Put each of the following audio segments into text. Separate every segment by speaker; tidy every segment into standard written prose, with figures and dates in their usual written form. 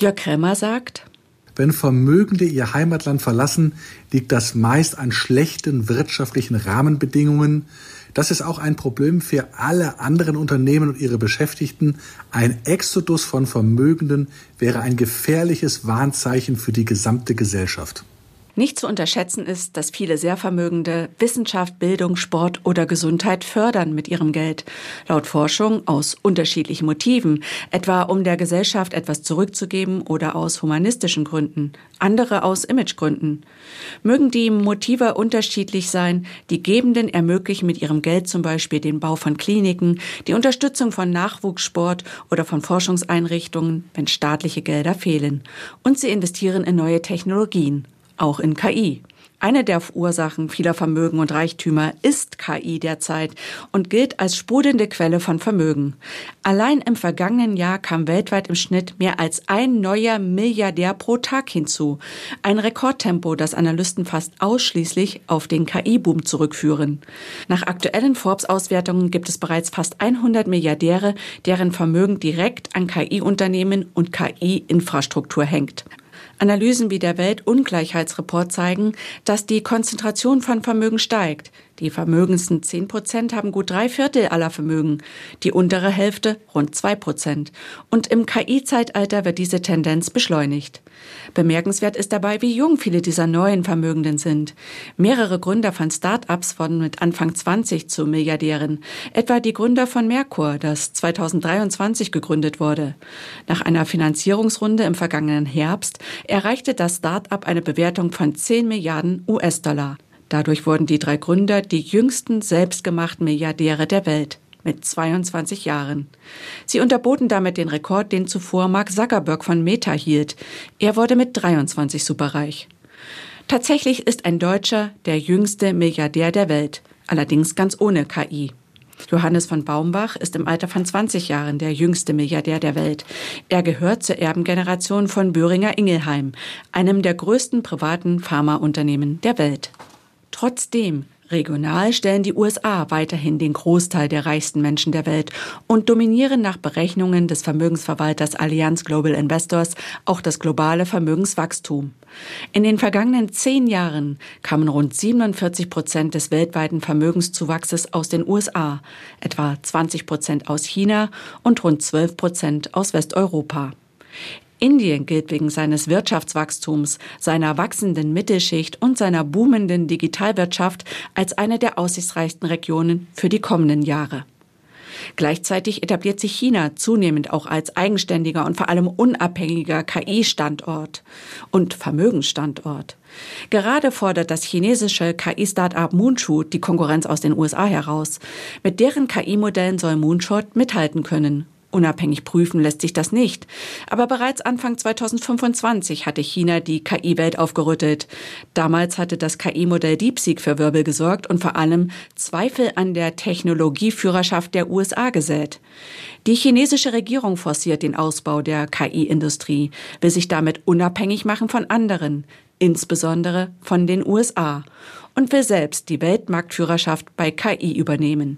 Speaker 1: Jörg Krämer sagt:
Speaker 2: Wenn Vermögende ihr Heimatland verlassen, liegt das meist an schlechten wirtschaftlichen Rahmenbedingungen. Das ist auch ein Problem für alle anderen Unternehmen und ihre Beschäftigten. Ein Exodus von Vermögenden wäre ein gefährliches Warnzeichen für die gesamte Gesellschaft.
Speaker 1: Nicht zu unterschätzen ist, dass viele sehr Vermögende Wissenschaft, Bildung, Sport oder Gesundheit fördern mit ihrem Geld. Laut Forschung aus unterschiedlichen Motiven, etwa um der Gesellschaft etwas zurückzugeben oder aus humanistischen Gründen, andere aus Imagegründen. Mögen die Motive unterschiedlich sein, die Gebenden ermöglichen mit ihrem Geld zum Beispiel den Bau von Kliniken, die Unterstützung von Nachwuchssport oder von Forschungseinrichtungen, wenn staatliche Gelder fehlen. Und sie investieren in neue Technologien. Auch in KI. Eine der Ursachen vieler Vermögen und Reichtümer ist KI derzeit und gilt als sprudelnde Quelle von Vermögen. Allein im vergangenen Jahr kam weltweit im Schnitt mehr als ein neuer Milliardär pro Tag hinzu. Ein Rekordtempo, das Analysten fast ausschließlich auf den KI-Boom zurückführen. Nach aktuellen Forbes-Auswertungen gibt es bereits fast 100 Milliardäre, deren Vermögen direkt an KI-Unternehmen und KI-Infrastruktur hängt. Analysen wie der Weltungleichheitsreport zeigen, dass die Konzentration von Vermögen steigt. Die vermögendsten 10% haben gut 3/4 aller Vermögen, die untere Hälfte rund 2%. Und im KI-Zeitalter wird diese Tendenz beschleunigt. Bemerkenswert ist dabei, wie jung viele dieser neuen Vermögenden sind. Mehrere Gründer von Start-ups wurden mit Anfang 20 zu Milliardären. Etwa die Gründer von Merkur, das 2023 gegründet wurde. Nach einer Finanzierungsrunde im vergangenen Herbst erreichte das Start-up eine Bewertung von 10 Milliarden US-Dollar. Dadurch wurden die 3 Gründer die jüngsten selbstgemachten Milliardäre der Welt mit 22 Jahren. Sie unterboten damit den Rekord, den zuvor Mark Zuckerberg von Meta hielt. Er wurde mit 23 superreich. Tatsächlich ist ein Deutscher der jüngste Milliardär der Welt, allerdings ganz ohne KI. Johannes von Baumbach ist im Alter von 20 Jahren der jüngste Milliardär der Welt. Er gehört zur Erbengeneration von Boehringer Ingelheim, einem der größten privaten Pharmaunternehmen der Welt. Trotzdem, regional stellen die USA weiterhin den Großteil der reichsten Menschen der Welt und dominieren nach Berechnungen des Vermögensverwalters Allianz Global Investors auch das globale Vermögenswachstum. In den vergangenen 10 Jahren kamen rund 47% des weltweiten Vermögenszuwachses aus den USA, etwa 20% aus China und rund 12% aus Westeuropa. Indien gilt wegen seines Wirtschaftswachstums, seiner wachsenden Mittelschicht und seiner boomenden Digitalwirtschaft als eine der aussichtsreichsten Regionen für die kommenden Jahre. Gleichzeitig etabliert sich China zunehmend auch als eigenständiger und vor allem unabhängiger KI-Standort und Vermögensstandort. Gerade fordert das chinesische KI-Start-up Moonshot die Konkurrenz aus den USA heraus. Mit deren KI-Modellen soll Moonshot mithalten können. Unabhängig prüfen lässt sich das nicht. Aber bereits Anfang 2025 hatte China die KI-Welt aufgerüttelt. Damals hatte das KI-Modell DeepSeek für Wirbel gesorgt und vor allem Zweifel an der Technologieführerschaft der USA gesät. Die chinesische Regierung forciert den Ausbau der KI-Industrie, will sich damit unabhängig machen von anderen, insbesondere von den USA, und will selbst die Weltmarktführerschaft bei KI übernehmen.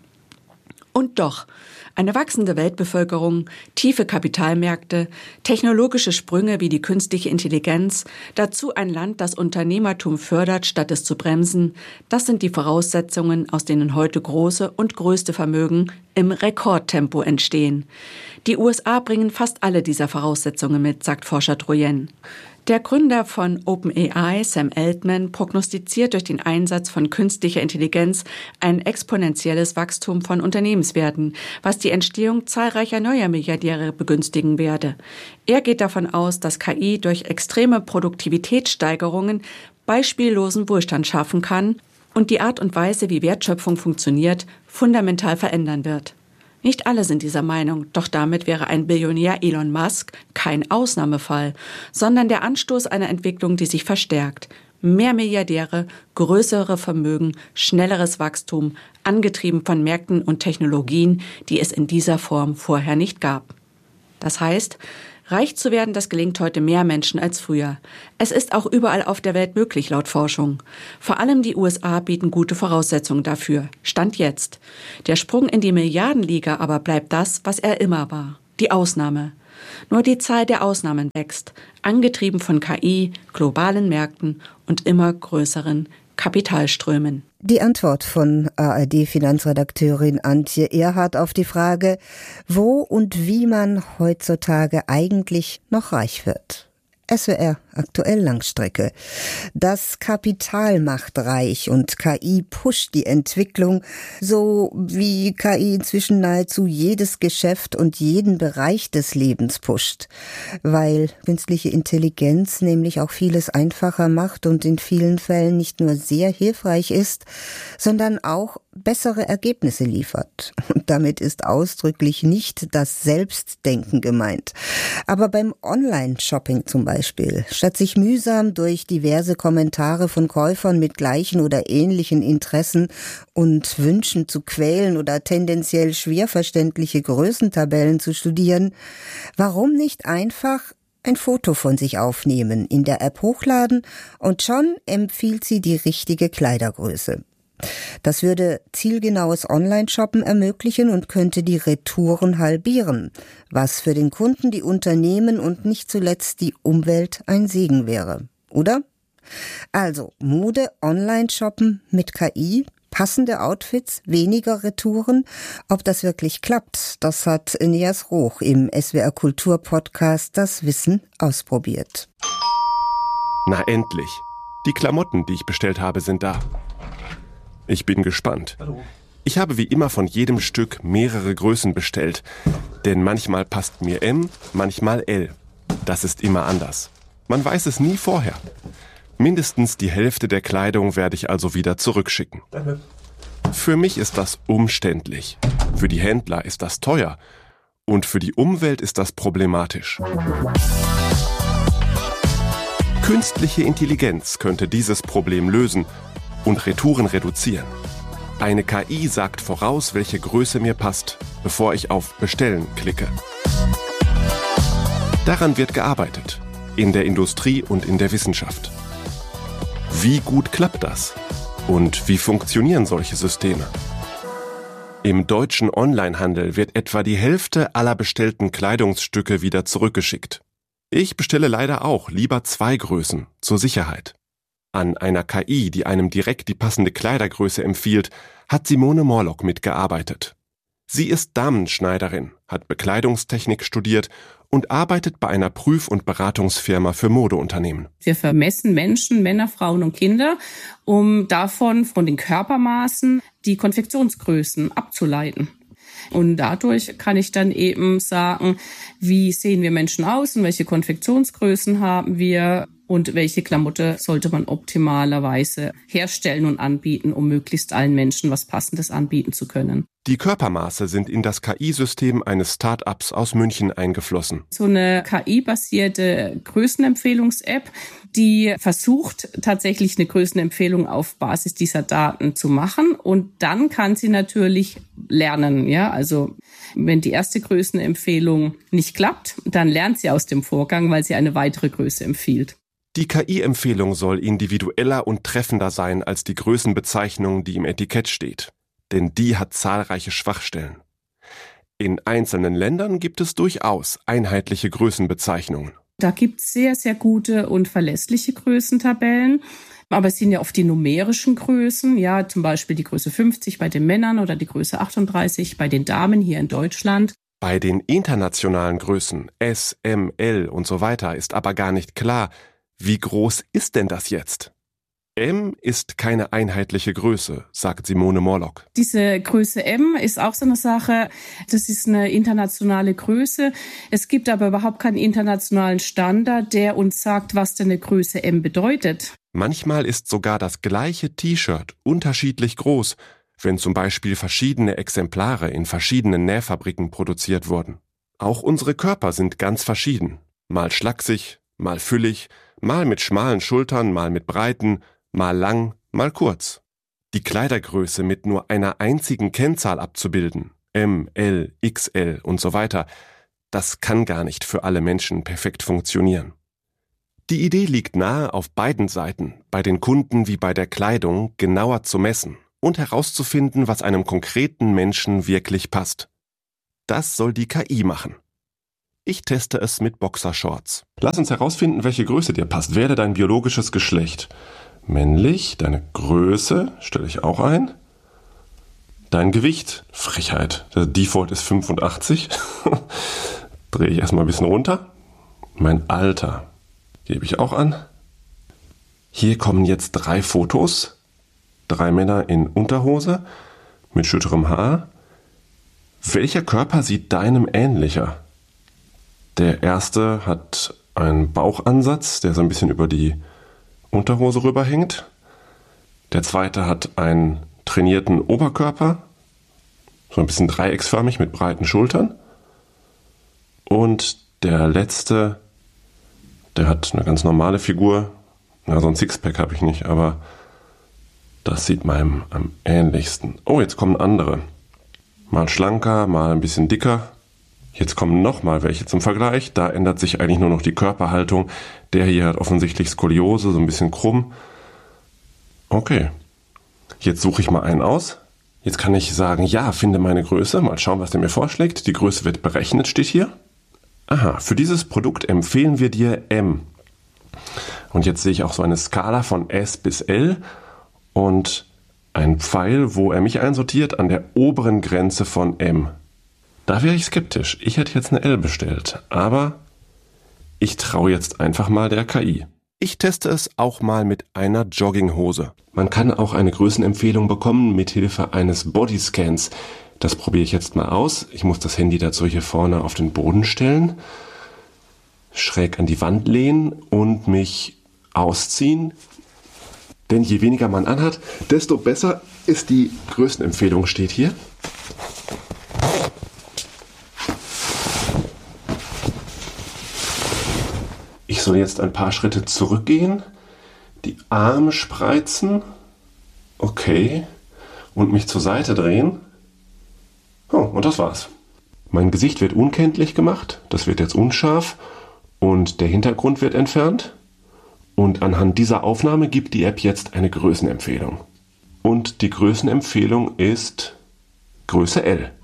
Speaker 1: Und doch, eine wachsende Weltbevölkerung, tiefe Kapitalmärkte, technologische Sprünge wie die künstliche Intelligenz, dazu ein Land, das Unternehmertum fördert, statt es zu bremsen, das sind die Voraussetzungen, aus denen heute große und größte Vermögen im Rekordtempo entstehen. Die USA bringen fast alle dieser Voraussetzungen mit, sagt Forscher Troyen. Der Gründer von OpenAI, Sam Altman, prognostiziert durch den Einsatz von künstlicher Intelligenz ein exponentielles Wachstum von Unternehmenswerten, was die Entstehung zahlreicher neuer Milliardäre begünstigen werde. Er geht davon aus, dass KI durch extreme Produktivitätssteigerungen beispiellosen Wohlstand schaffen kann und die Art und Weise, wie Wertschöpfung funktioniert, fundamental verändern wird. Nicht alle sind dieser Meinung, doch damit wäre ein Billionär Elon Musk kein Ausnahmefall, sondern der Anstoß einer Entwicklung, die sich verstärkt. Mehr Milliardäre, größere Vermögen, schnelleres Wachstum, angetrieben von Märkten und Technologien, die es in dieser Form vorher nicht gab. Das heißt, reich zu werden, das gelingt heute mehr Menschen als früher. Es ist auch überall auf der Welt möglich, laut Forschung. Vor allem die USA bieten gute Voraussetzungen dafür. Stand jetzt. Der Sprung in die Milliardenliga aber bleibt das, was er immer war. Die Ausnahme. Nur die Zahl der Ausnahmen wächst, angetrieben von KI, globalen Märkten und immer größeren Kapitalströmen.
Speaker 3: Die Antwort von ARD-Finanzredakteurin Antje Erhardt auf die Frage, wo und wie man heutzutage eigentlich noch reich wird. SWR aktuell Langstrecke. Das Kapital macht reich und KI pusht die Entwicklung, so wie KI inzwischen nahezu jedes Geschäft und jeden Bereich des Lebens pusht. Weil künstliche Intelligenz nämlich auch vieles einfacher macht und in vielen Fällen nicht nur sehr hilfreich ist, sondern auch bessere Ergebnisse liefert. Und damit ist ausdrücklich nicht das Selbstdenken gemeint. Aber beim Online-Shopping zum Beispiel, statt sich mühsam durch diverse Kommentare von Käufern mit gleichen oder ähnlichen Interessen und Wünschen zu quälen oder tendenziell schwer verständliche Größentabellen zu studieren, warum nicht einfach ein Foto von sich aufnehmen, in der App hochladen und schon empfiehlt sie die richtige Kleidergröße. Das würde zielgenaues Online-Shoppen ermöglichen und könnte die Retouren halbieren, was für den Kunden, die Unternehmen und nicht zuletzt die Umwelt ein Segen wäre. Oder? Also Mode, Online-Shoppen mit KI, passende Outfits, weniger Retouren. Ob das wirklich klappt, das hat Eneas Roch im SWR Kultur Podcast Das Wissen ausprobiert.
Speaker 4: Na endlich. Die Klamotten, die ich bestellt habe, sind da. Ich bin gespannt. Hallo. Ich habe wie immer von jedem Stück mehrere Größen bestellt, denn manchmal passt mir M, manchmal L. Das ist immer anders. Man weiß es nie vorher. Mindestens die Hälfte der Kleidung werde ich also wieder zurückschicken. Danke. Für mich ist das umständlich. Für die Händler ist das teuer. Und für die Umwelt ist das problematisch. Künstliche Intelligenz könnte dieses Problem lösen und Retouren reduzieren. Eine KI sagt voraus, welche Größe mir passt, bevor ich auf Bestellen klicke. Daran wird gearbeitet, in der Industrie und in der Wissenschaft. Wie gut klappt das? Und wie funktionieren solche Systeme? Im deutschen Onlinehandel wird etwa die Hälfte aller bestellten Kleidungsstücke wieder zurückgeschickt. Ich bestelle leider auch lieber 2 Größen, zur Sicherheit. An einer KI, die einem direkt die passende Kleidergröße empfiehlt, hat Simone Morlock mitgearbeitet. Sie ist Damenschneiderin, hat Bekleidungstechnik studiert und arbeitet bei einer Prüf- und Beratungsfirma für Modeunternehmen.
Speaker 5: Wir vermessen Menschen, Männer, Frauen und Kinder, um davon, von den Körpermaßen, die Konfektionsgrößen abzuleiten. Und dadurch kann ich dann eben sagen, wie sehen wir Menschen aus und welche Konfektionsgrößen haben wir und welche Klamotte sollte man optimalerweise herstellen und anbieten, um möglichst allen Menschen was Passendes anbieten zu können.
Speaker 4: Die Körpermaße sind in das KI-System eines Start-ups aus München eingeflossen.
Speaker 5: So eine KI-basierte Größenempfehlungs-App, die versucht tatsächlich eine Größenempfehlung auf Basis dieser Daten zu machen und dann kann sie natürlich lernen. Ja, also wenn die erste Größenempfehlung nicht klappt, dann lernt sie aus dem Vorgang, weil sie eine weitere Größe empfiehlt.
Speaker 4: Die KI-Empfehlung soll individueller und treffender sein als die Größenbezeichnung, die im Etikett steht. Denn die hat zahlreiche Schwachstellen. In einzelnen Ländern gibt es durchaus einheitliche Größenbezeichnungen.
Speaker 5: Da gibt es sehr, sehr gute und verlässliche Größentabellen. Aber es sind ja oft die numerischen Größen, ja, zum Beispiel die Größe 50 bei den Männern oder die Größe 38 bei den Damen hier in Deutschland.
Speaker 4: Bei den internationalen Größen S, M, L und so weiter ist aber gar nicht klar, wie groß ist denn das jetzt? M ist keine einheitliche Größe, sagt Simone Morlock.
Speaker 5: Diese Größe M ist auch so eine Sache, das ist eine internationale Größe. Es gibt aber überhaupt keinen internationalen Standard, der uns sagt, was denn eine Größe M bedeutet.
Speaker 4: Manchmal ist sogar das gleiche T-Shirt unterschiedlich groß, wenn zum Beispiel verschiedene Exemplare in verschiedenen Nähfabriken produziert wurden. Auch unsere Körper sind ganz verschieden. Mal schlaksig, mal füllig, mal mit schmalen Schultern, mal mit breiten, mal lang, mal kurz. Die Kleidergröße mit nur einer einzigen Kennzahl abzubilden, M, L, XL und so weiter, das kann gar nicht für alle Menschen perfekt funktionieren. Die Idee liegt nahe, auf beiden Seiten, bei den Kunden wie bei der Kleidung, genauer zu messen und herauszufinden, was einem konkreten Menschen wirklich passt. Das soll die KI machen. Ich teste es mit Boxershorts. Lass uns herausfinden, welche Größe dir passt. Wähle dein biologisches Geschlecht. Männlich, deine Größe, stelle ich auch ein. Dein Gewicht, Frechheit. Der Default ist 85. Drehe ich erstmal ein bisschen runter. Mein Alter gebe ich auch an. Hier kommen jetzt 3 Fotos. 3 Männer in Unterhose mit schütterem Haar. Welcher Körper sieht deinem ähnlicher? Der erste hat einen Bauchansatz, der so ein bisschen über die Unterhose rüberhängt. Der zweite hat einen trainierten Oberkörper, so ein bisschen dreiecksförmig mit breiten Schultern. Und der letzte, der hat eine ganz normale Figur. Na, so ein Sixpack habe ich nicht, aber das sieht meinem am ähnlichsten. Oh, jetzt kommen andere. Mal schlanker, mal ein bisschen dicker. Jetzt kommen nochmal welche zum Vergleich. Da ändert sich eigentlich nur noch die Körperhaltung. Der hier hat offensichtlich Skoliose, so ein bisschen krumm. Okay. Jetzt suche ich mal einen aus. Jetzt kann ich sagen, ja, finde meine Größe. Mal schauen, was der mir vorschlägt. Die Größe wird berechnet, steht hier. Aha, für dieses Produkt empfehlen wir dir M. Und jetzt sehe ich auch so eine Skala von S bis L und ein Pfeil, wo er mich einsortiert, an der oberen Grenze von M. Da wäre ich skeptisch. Ich hätte jetzt eine L bestellt, aber ich traue jetzt einfach mal der KI. Ich teste es auch mal mit einer Jogginghose. Man kann auch eine Größenempfehlung bekommen mit Hilfe eines Bodyscans. Das probiere ich jetzt mal aus. Ich muss das Handy dazu hier vorne auf den Boden stellen, schräg an die Wand lehnen und mich ausziehen. Denn je weniger man anhat, desto besser ist die Größenempfehlung, steht hier. Ich soll jetzt ein paar Schritte zurückgehen, die Arme spreizen, okay, und mich zur Seite drehen. Oh, und das war's. Mein Gesicht wird unkenntlich gemacht, das wird jetzt unscharf und der Hintergrund wird entfernt. Und anhand dieser Aufnahme gibt die App jetzt eine Größenempfehlung. Und die Größenempfehlung ist Größe L.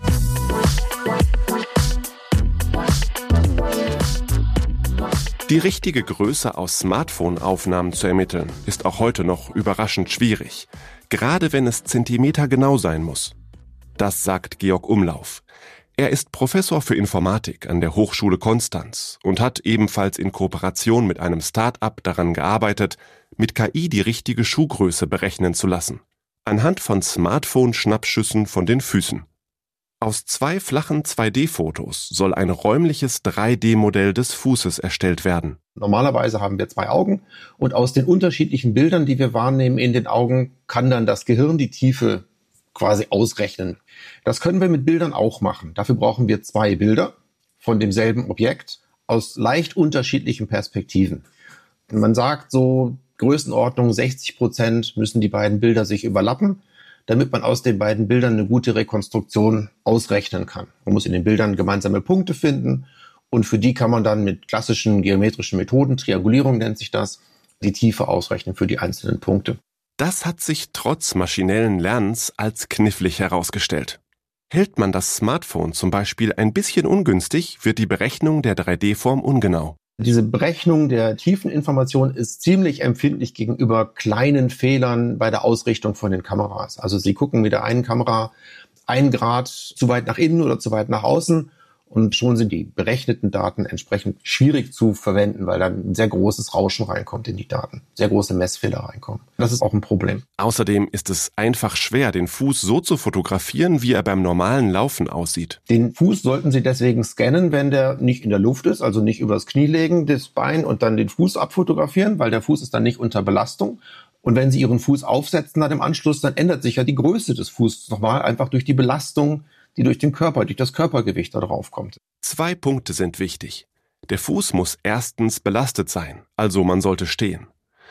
Speaker 4: Die richtige Größe aus Smartphone-Aufnahmen zu ermitteln, ist auch heute noch überraschend schwierig, gerade wenn es zentimetergenau sein muss. Das sagt Georg Umlauf. Er ist Professor für Informatik an der Hochschule Konstanz und hat ebenfalls in Kooperation mit einem Start-up daran gearbeitet, mit KI die richtige Schuhgröße berechnen zu lassen, anhand von Smartphone-Schnappschüssen von den Füßen. Aus 2 flachen 2D-Fotos soll ein räumliches 3D-Modell des Fußes erstellt werden.
Speaker 6: Normalerweise haben wir 2 Augen und aus den unterschiedlichen Bildern, die wir wahrnehmen in den Augen, kann dann das Gehirn die Tiefe quasi ausrechnen. Das können wir mit Bildern auch machen. Dafür brauchen wir 2 Bilder von demselben Objekt aus leicht unterschiedlichen Perspektiven. Man sagt so, Größenordnung 60% müssen die beiden Bilder sich überlappen, damit man aus den beiden Bildern eine gute Rekonstruktion ausrechnen kann. Man muss in den Bildern gemeinsame Punkte finden und für die kann man dann mit klassischen geometrischen Methoden, Triangulierung nennt sich das, die Tiefe ausrechnen für die einzelnen Punkte.
Speaker 4: Das hat sich trotz maschinellen Lernens als knifflig herausgestellt. Hält man das Smartphone zum Beispiel ein bisschen ungünstig, wird die Berechnung der 3D-Form ungenau.
Speaker 6: Diese Berechnung der Tiefeninformation ist ziemlich empfindlich gegenüber kleinen Fehlern bei der Ausrichtung von den Kameras. Also Sie gucken mit der einen Kamera 1 Grad zu weit nach innen oder zu weit nach außen und schon sind die berechneten Daten entsprechend schwierig zu verwenden, weil dann ein sehr großes Rauschen reinkommt in die Daten, sehr große Messfehler reinkommen. Das ist auch ein Problem.
Speaker 4: Außerdem ist es einfach schwer, den Fuß so zu fotografieren, wie er beim normalen Laufen aussieht.
Speaker 6: Den Fuß sollten Sie deswegen scannen, wenn der nicht in der Luft ist, also nicht übers Knie legen, das Bein und dann den Fuß abfotografieren, weil der Fuß ist dann nicht unter Belastung. Und wenn Sie Ihren Fuß aufsetzen dann im Anschluss, dann ändert sich ja die Größe des Fußes nochmal, einfach durch die Belastung, die durch den Körper, durch das Körpergewicht da drauf kommt.
Speaker 4: 2 Punkte sind wichtig. Der Fuß muss erstens belastet sein, also man sollte stehen.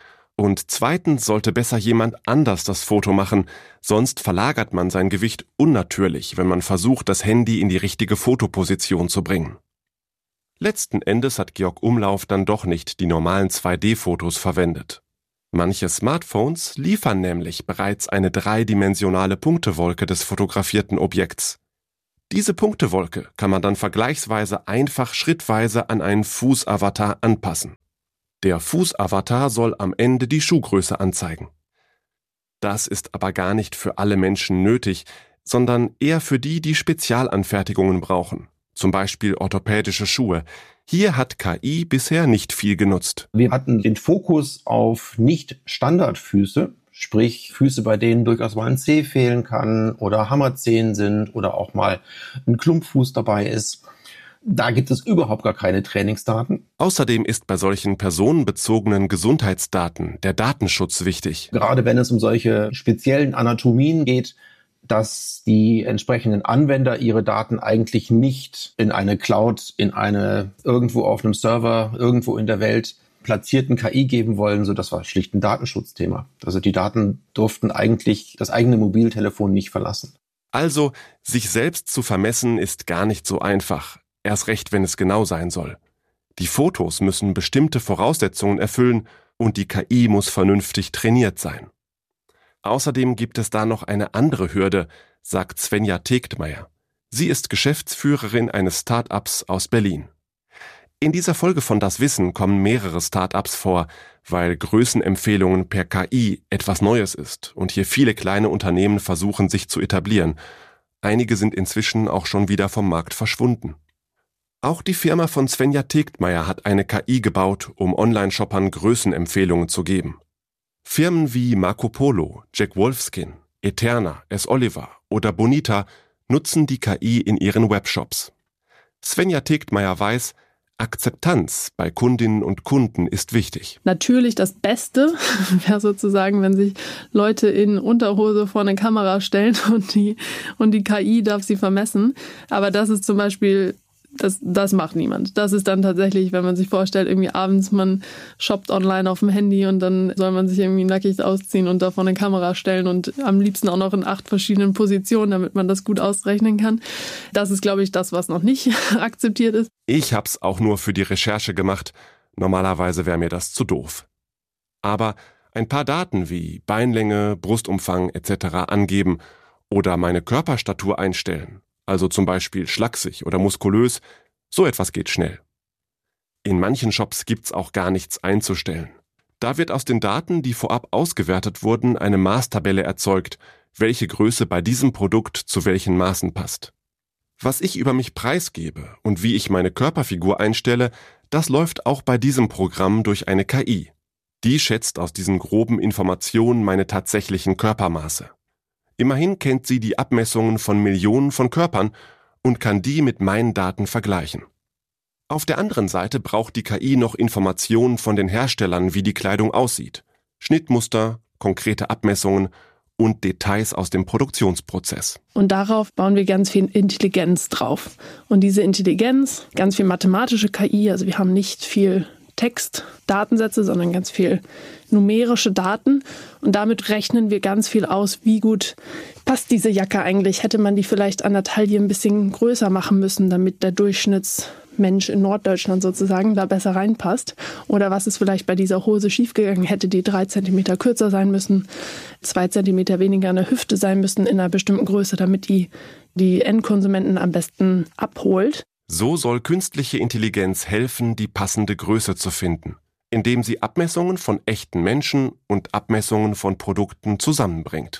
Speaker 4: Und zweitens sollte besser jemand anders das Foto machen, sonst verlagert man sein Gewicht unnatürlich, wenn man versucht, das Handy in die richtige Fotoposition zu bringen. Letzten Endes hat Georg Umlauf dann doch nicht die normalen 2D-Fotos verwendet. Manche Smartphones liefern nämlich bereits eine dreidimensionale Punktewolke des fotografierten Objekts. Diese Punktewolke kann man dann vergleichsweise einfach schrittweise an einen Fußavatar anpassen. Der Fußavatar soll am Ende die Schuhgröße anzeigen. Das ist aber gar nicht für alle Menschen nötig, sondern eher für die, die Spezialanfertigungen brauchen, zum Beispiel orthopädische Schuhe. Hier hat KI bisher nicht viel genutzt.
Speaker 6: Wir hatten den Fokus auf Nicht-Standardfüße, sprich Füße, bei denen durchaus mal ein Zeh fehlen kann oder Hammerzehen sind oder auch mal ein Klumpfuß dabei ist. Da gibt es überhaupt gar keine Trainingsdaten.
Speaker 4: Außerdem ist bei solchen personenbezogenen Gesundheitsdaten der Datenschutz wichtig.
Speaker 6: Gerade wenn es um solche speziellen Anatomien geht, dass die entsprechenden Anwender ihre Daten eigentlich nicht in eine Cloud, in eine irgendwo auf einem Server, irgendwo in der Welt platzierten KI geben wollen. So, das war schlicht ein Datenschutzthema. Also die Daten durften eigentlich das eigene Mobiltelefon nicht verlassen.
Speaker 4: Also, sich selbst zu vermessen ist gar nicht so einfach. Erst recht, wenn es genau sein soll. Die Fotos müssen bestimmte Voraussetzungen erfüllen und die KI muss vernünftig trainiert sein. Außerdem gibt es da noch eine andere Hürde, sagt Svenja Tegtmeier. Sie ist Geschäftsführerin eines Start-ups aus Berlin. In dieser Folge von Das Wissen kommen mehrere Start-ups vor, weil Größenempfehlungen per KI etwas Neues ist und hier viele kleine Unternehmen versuchen, sich zu etablieren. Einige sind inzwischen auch schon wieder vom Markt verschwunden. Auch die Firma von Svenja Tegtmeier hat eine KI gebaut, um Online-Shoppern Größenempfehlungen zu geben. Firmen wie Marco Polo, Jack Wolfskin, Eterna, S. Oliver oder Bonita nutzen die KI in ihren Webshops. Svenja Tegtmeier weiß, Akzeptanz bei Kundinnen und Kunden ist wichtig.
Speaker 7: Natürlich das Beste wäre sozusagen, wenn sich Leute in Unterhose vor eine Kamera stellen und die KI darf sie vermessen. Aber das ist zum Beispiel, das macht niemand. Das ist dann tatsächlich, wenn man sich vorstellt, irgendwie abends, man shoppt online auf dem Handy und dann soll man sich irgendwie nackig ausziehen und da vor eine Kamera stellen und am liebsten auch noch in 8 verschiedenen Positionen, damit man das gut ausrechnen kann. Das ist, glaube ich, das, was noch nicht akzeptiert ist.
Speaker 4: Ich hab's auch nur für die Recherche gemacht. Normalerweise wäre mir das zu doof. Aber ein paar Daten wie Beinlänge, Brustumfang etc. angeben oder meine Körperstatur einstellen, also zum Beispiel schlaksig oder muskulös, so etwas geht schnell. In manchen Shops gibt's auch gar nichts einzustellen. Da wird aus den Daten, die vorab ausgewertet wurden, eine Maßtabelle erzeugt, welche Größe bei diesem Produkt zu welchen Maßen passt. Was ich über mich preisgebe und wie ich meine Körperfigur einstelle, das läuft auch bei diesem Programm durch eine KI. Die schätzt aus diesen groben Informationen meine tatsächlichen Körpermaße. Immerhin kennt sie die Abmessungen von Millionen von Körpern und kann die mit meinen Daten vergleichen. Auf der anderen Seite braucht die KI noch Informationen von den Herstellern, wie die Kleidung aussieht, Schnittmuster, konkrete Abmessungen und Details aus dem Produktionsprozess.
Speaker 7: Und darauf bauen wir ganz viel Intelligenz drauf. Und diese Intelligenz, ganz viel mathematische KI, also wir haben nicht viel Textdatensätze, sondern ganz viel numerische Daten. Und damit rechnen wir ganz viel aus, wie gut passt diese Jacke eigentlich. Hätte man die vielleicht an der Taille ein bisschen größer machen müssen, damit der Durchschnittsmensch in Norddeutschland sozusagen da besser reinpasst. Oder was ist vielleicht bei dieser Hose schiefgegangen? Hätte die 3 Zentimeter kürzer sein müssen, 2 Zentimeter weniger an der Hüfte sein müssen in einer bestimmten Größe, damit die Endkonsumenten am besten abholt.
Speaker 4: So soll künstliche Intelligenz helfen, die passende Größe zu finden, indem sie Abmessungen von echten Menschen und Abmessungen von Produkten zusammenbringt.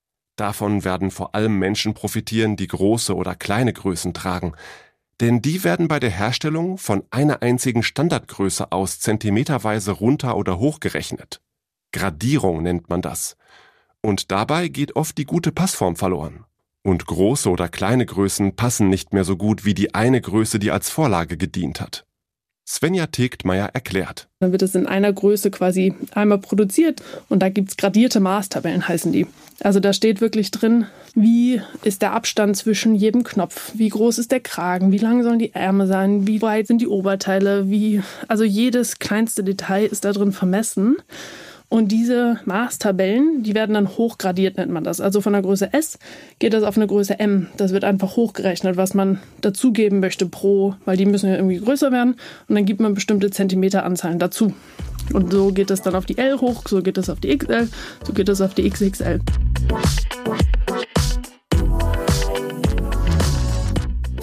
Speaker 4: Davon werden vor allem Menschen profitieren, die große oder kleine Größen tragen, denn die werden bei der Herstellung von einer einzigen Standardgröße aus zentimeterweise runter oder hochgerechnet. Gradierung nennt man das. Und dabei geht oft die gute Passform verloren. Und große oder kleine Größen passen nicht mehr so gut wie die eine Größe, die als Vorlage gedient hat. Svenja Tegtmeier erklärt.
Speaker 7: Dann wird es in einer Größe quasi einmal produziert und da gibt es gradierte Maßtabellen, heißen die. Also da steht wirklich drin, wie ist der Abstand zwischen jedem Knopf, wie groß ist der Kragen, wie lang sollen die Ärmel sein, wie weit sind die Oberteile, also jedes kleinste Detail ist da drin vermessen. Und diese Maßtabellen, die werden dann hochgradiert, nennt man das. Also von der Größe S geht das auf eine Größe M. Das wird einfach hochgerechnet, was man dazugeben möchte weil die müssen ja irgendwie größer werden. Und dann gibt man bestimmte Zentimeteranzahlen dazu. Und so geht es dann auf die L hoch, so geht es auf die XL, so geht es auf die XXL.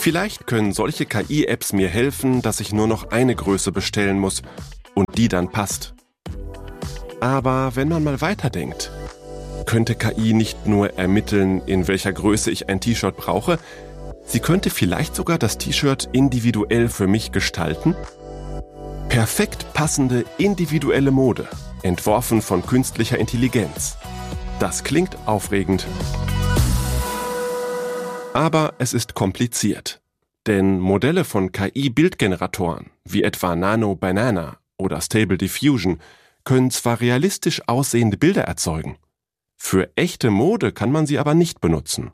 Speaker 4: Vielleicht können solche KI-Apps mir helfen, dass ich nur noch eine Größe bestellen muss und die dann passt. Aber wenn man mal weiterdenkt, könnte KI nicht nur ermitteln, in welcher Größe ich ein T-Shirt brauche, sie könnte vielleicht sogar das T-Shirt individuell für mich gestalten? Perfekt passende individuelle Mode, entworfen von künstlicher Intelligenz. Das klingt aufregend. Aber es ist kompliziert. Denn Modelle von KI-Bildgeneratoren, wie etwa Nano Banana oder Stable Diffusion, können zwar realistisch aussehende Bilder erzeugen. Für echte Mode kann man sie aber nicht benutzen.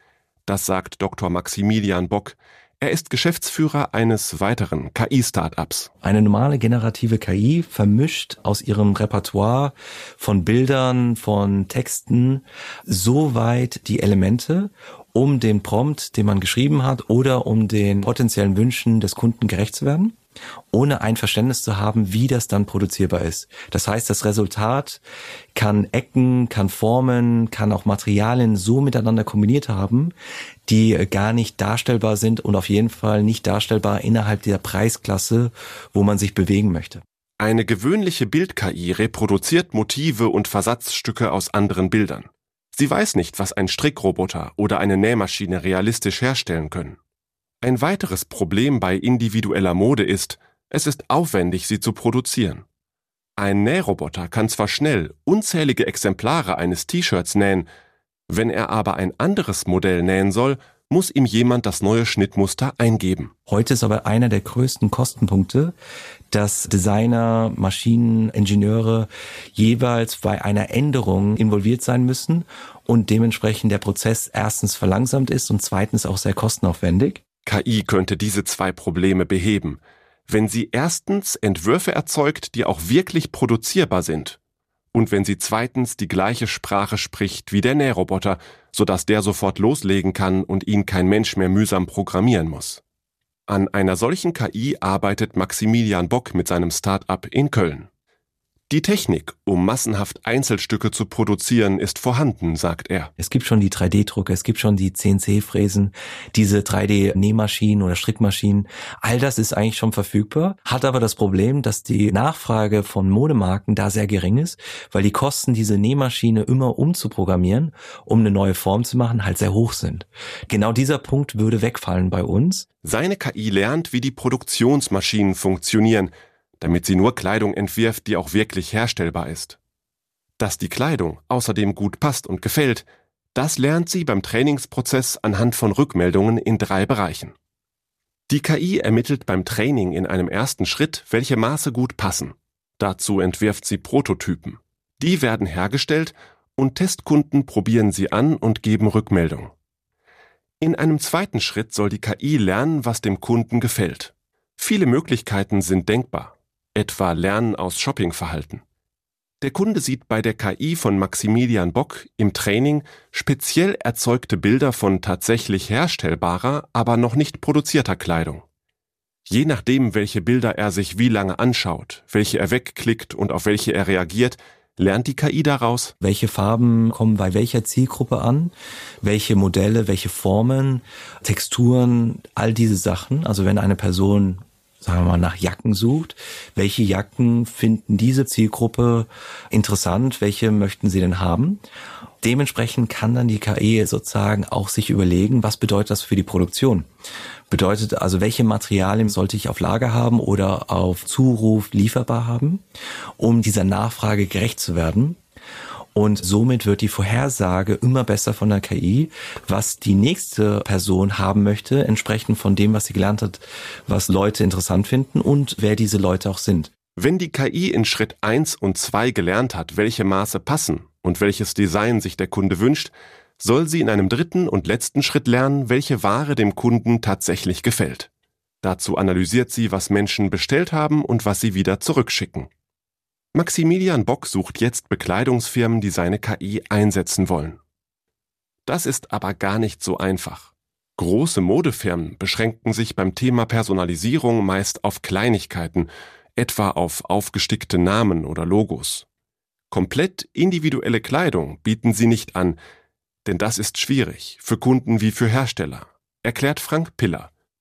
Speaker 4: Das sagt Dr. Maximilian Bock. Er ist Geschäftsführer eines weiteren KI-Startups.
Speaker 8: Eine normale generative KI vermischt aus ihrem Repertoire von Bildern, von Texten so weit die Elemente, um den Prompt, den man geschrieben hat, oder um den potenziellen Wünschen des Kunden gerecht zu werden, ohne ein Verständnis zu haben, wie das dann produzierbar ist. Das heißt, das Resultat kann Ecken, kann Formen, kann auch Materialien so miteinander kombiniert haben, die gar nicht darstellbar sind und auf jeden Fall nicht darstellbar innerhalb der Preisklasse, wo man sich bewegen möchte.
Speaker 4: Eine gewöhnliche Bild-KI reproduziert Motive und Versatzstücke aus anderen Bildern. Sie weiß nicht, was ein Strickroboter oder eine Nähmaschine realistisch herstellen können. Ein weiteres Problem bei individueller Mode ist, es ist aufwendig, sie zu produzieren. Ein Nähroboter kann zwar schnell unzählige Exemplare eines T-Shirts nähen, wenn er aber ein anderes Modell nähen soll, muss ihm jemand das neue Schnittmuster eingeben.
Speaker 8: Heute ist aber einer der größten Kostenpunkte, dass Designer, Maschineningenieure jeweils bei einer Änderung involviert sein müssen und dementsprechend der Prozess erstens verlangsamt ist und zweitens auch sehr kostenaufwendig.
Speaker 4: KI könnte diese zwei Probleme beheben, wenn sie erstens Entwürfe erzeugt, die auch wirklich produzierbar sind, und wenn sie zweitens die gleiche Sprache spricht wie der Nähroboter, sodass der sofort loslegen kann und ihn kein Mensch mehr mühsam programmieren muss. An einer solchen KI arbeitet Maximilian Bock mit seinem Start-up in Köln. Die Technik, um massenhaft Einzelstücke zu produzieren, ist vorhanden, sagt er.
Speaker 8: Es gibt schon die 3D-Drucker, es gibt schon die CNC-Fräsen, diese 3D-Nähmaschinen oder Strickmaschinen. All das ist eigentlich schon verfügbar, hat aber das Problem, dass die Nachfrage von Modemarken da sehr gering ist, weil die Kosten, diese Nähmaschine immer umzuprogrammieren, um eine neue Form zu machen, halt sehr hoch sind. Genau dieser Punkt würde wegfallen bei uns.
Speaker 4: Seine KI lernt, wie die Produktionsmaschinen funktionieren, damit sie nur Kleidung entwirft, die auch wirklich herstellbar ist. Dass die Kleidung außerdem gut passt und gefällt, das lernt sie beim Trainingsprozess anhand von Rückmeldungen in 3 Bereichen. Die KI ermittelt beim Training in einem ersten Schritt, welche Maße gut passen. Dazu entwirft sie Prototypen. Die werden hergestellt und Testkunden probieren sie an und geben Rückmeldung. In einem zweiten Schritt soll die KI lernen, was dem Kunden gefällt. Viele Möglichkeiten sind denkbar. Etwa Lernen aus Shoppingverhalten. Der Kunde sieht bei der KI von Maximilian Bock im Training speziell erzeugte Bilder von tatsächlich herstellbarer, aber noch nicht produzierter Kleidung. Je nachdem, welche Bilder er sich wie lange anschaut, welche er wegklickt und auf welche er reagiert, lernt die KI daraus,
Speaker 8: welche Farben kommen bei welcher Zielgruppe an, welche Modelle, welche Formen, Texturen, all diese Sachen. Also wenn eine Person, sagen wir mal, nach Jacken sucht, welche Jacken finden diese Zielgruppe interessant, welche möchten sie denn haben? Dementsprechend kann dann die KI sozusagen auch sich überlegen, was bedeutet das für die Produktion? Bedeutet also, welche Materialien sollte ich auf Lager haben oder auf Zuruf lieferbar haben, um dieser Nachfrage gerecht zu werden? Und somit wird die Vorhersage immer besser von der KI, was die nächste Person haben möchte, entsprechend von dem, was sie gelernt hat, was Leute interessant finden und wer diese Leute auch sind.
Speaker 4: Wenn die KI in Schritt 1 und 2 gelernt hat, welche Maße passen und welches Design sich der Kunde wünscht, soll sie in einem dritten und letzten Schritt lernen, welche Ware dem Kunden tatsächlich gefällt. Dazu analysiert sie, was Menschen bestellt haben und was sie wieder zurückschicken. Maximilian Bock sucht jetzt Bekleidungsfirmen, die seine KI einsetzen wollen. Das ist aber gar nicht so einfach. Große Modefirmen beschränken sich beim Thema Personalisierung meist auf Kleinigkeiten, etwa auf aufgestickte Namen oder Logos. Komplett individuelle Kleidung bieten sie nicht an, denn das ist schwierig, für Kunden wie für Hersteller, erklärt Frank Piller,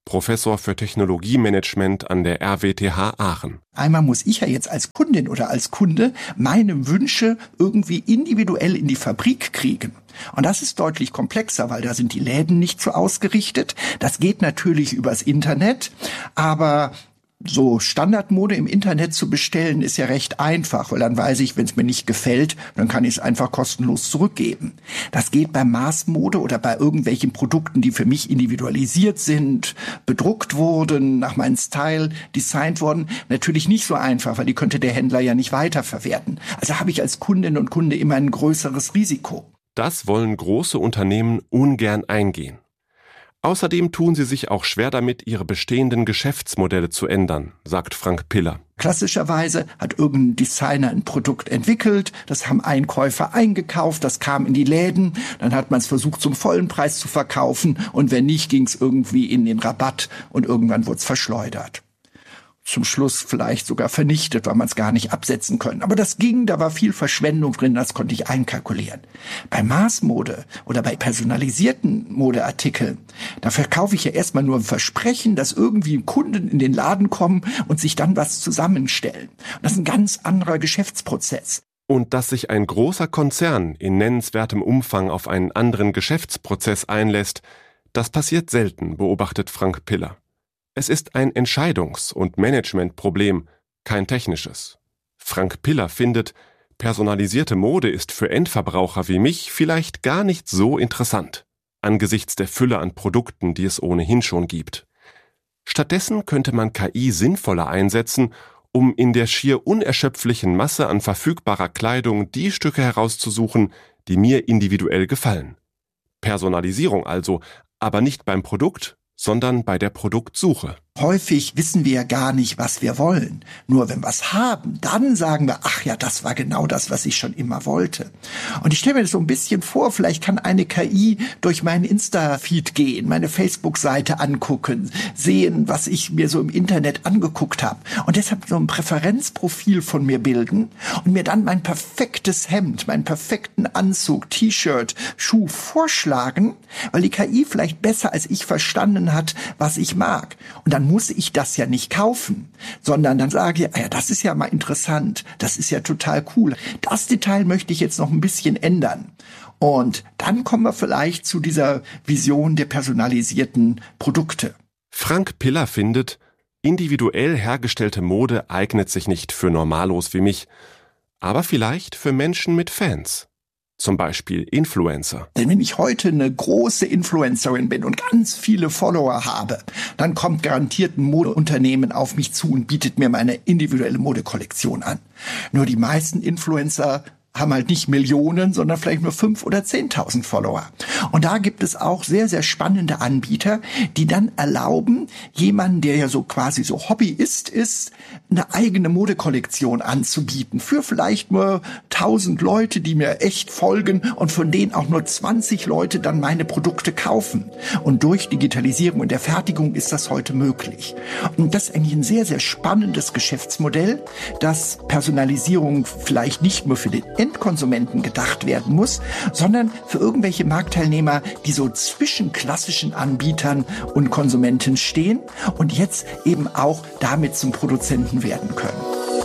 Speaker 4: Professor für Technologiemanagement an der RWTH Aachen.
Speaker 9: Einmal muss ich ja jetzt als Kundin oder als Kunde meine Wünsche irgendwie individuell in die Fabrik kriegen. Und das ist deutlich komplexer, weil da sind die Läden nicht so ausgerichtet. Das geht natürlich übers Internet, aber so Standardmode im Internet zu bestellen, ist ja recht einfach, weil dann weiß ich, wenn es mir nicht gefällt, dann kann ich es einfach kostenlos zurückgeben. Das geht bei Maßmode oder bei irgendwelchen Produkten, die für mich individualisiert sind, bedruckt wurden, nach meinem Style designt wurden, natürlich nicht so einfach, weil die könnte der Händler ja nicht weiterverwerten. Also habe ich als Kundin und Kunde immer ein größeres Risiko.
Speaker 4: Das wollen große Unternehmen ungern eingehen. Außerdem tun sie sich auch schwer damit, ihre bestehenden Geschäftsmodelle zu ändern, sagt Frank Piller.
Speaker 9: Klassischerweise hat irgendein Designer ein Produkt entwickelt, das haben Einkäufer eingekauft, das kam in die Läden, dann hat man es versucht zum vollen Preis zu verkaufen und wenn nicht, ging es irgendwie in den Rabatt und irgendwann wurde es verschleudert. Zum Schluss vielleicht sogar vernichtet, weil man es gar nicht absetzen können. Aber das ging, da war viel Verschwendung drin, das konnte ich einkalkulieren. Bei Maßmode oder bei personalisierten Modeartikeln, da verkaufe ich ja erstmal nur ein Versprechen, dass irgendwie Kunden in den Laden kommen und sich dann was zusammenstellen. Und das ist ein ganz anderer Geschäftsprozess.
Speaker 4: Und dass sich ein großer Konzern in nennenswertem Umfang auf einen anderen Geschäftsprozess einlässt, das passiert selten, beobachtet Frank Piller. Es ist ein Entscheidungs- und Managementproblem, kein technisches. Frank Piller findet, personalisierte Mode ist für Endverbraucher wie mich vielleicht gar nicht so interessant, angesichts der Fülle an Produkten, die es ohnehin schon gibt. Stattdessen könnte man KI sinnvoller einsetzen, um in der schier unerschöpflichen Masse an verfügbarer Kleidung die Stücke herauszusuchen, die mir individuell gefallen. Personalisierung also, aber nicht beim Produkt, sondern bei der Produktsuche.
Speaker 9: Häufig wissen wir ja gar nicht, was wir wollen. Nur wenn wir es haben, dann sagen wir, ach ja, das war genau das, was ich schon immer wollte. Und ich stelle mir das so ein bisschen vor, vielleicht kann eine KI durch meinen Insta-Feed gehen, meine Facebook-Seite angucken, sehen, was ich mir so im Internet angeguckt habe. Und deshalb so ein Präferenzprofil von mir bilden und mir dann mein perfektes Hemd, meinen perfekten Anzug, T-Shirt, Schuh vorschlagen, weil die KI vielleicht besser als ich verstanden hat, was ich mag. Und dann muss ich das ja nicht kaufen, sondern dann sage ich, ja, das ist ja mal interessant, das ist ja total cool. Das Detail möchte ich jetzt noch ein bisschen ändern. Und dann kommen wir vielleicht zu dieser Vision der personalisierten Produkte.
Speaker 4: Frank Piller findet, individuell hergestellte Mode eignet sich nicht für Normalos wie mich, aber vielleicht für Menschen mit Fans. Zum Beispiel Influencer.
Speaker 9: Denn wenn ich heute eine große Influencerin bin und ganz viele Follower habe, dann kommt garantiert ein Modeunternehmen auf mich zu und bietet mir meine individuelle Modekollektion an. Nur die meisten Influencer haben halt nicht Millionen, sondern vielleicht nur 5.000 oder 10.000 Follower. Und da gibt es auch sehr, sehr spannende Anbieter, die dann erlauben, jemanden, der ja so quasi so Hobbyist ist, eine eigene Modekollektion anzubieten. Für vielleicht nur 1.000 Leute, die mir echt folgen und von denen auch nur 20 Leute dann meine Produkte kaufen. Und durch Digitalisierung und der Fertigung ist das heute möglich. Und das ist eigentlich ein sehr, sehr spannendes Geschäftsmodell, dass Personalisierung vielleicht nicht nur für den Endkonsumenten gedacht werden muss, sondern für irgendwelche Marktteilnehmer, die so zwischen klassischen Anbietern und Konsumenten stehen und jetzt eben auch damit zum Produzenten werden können.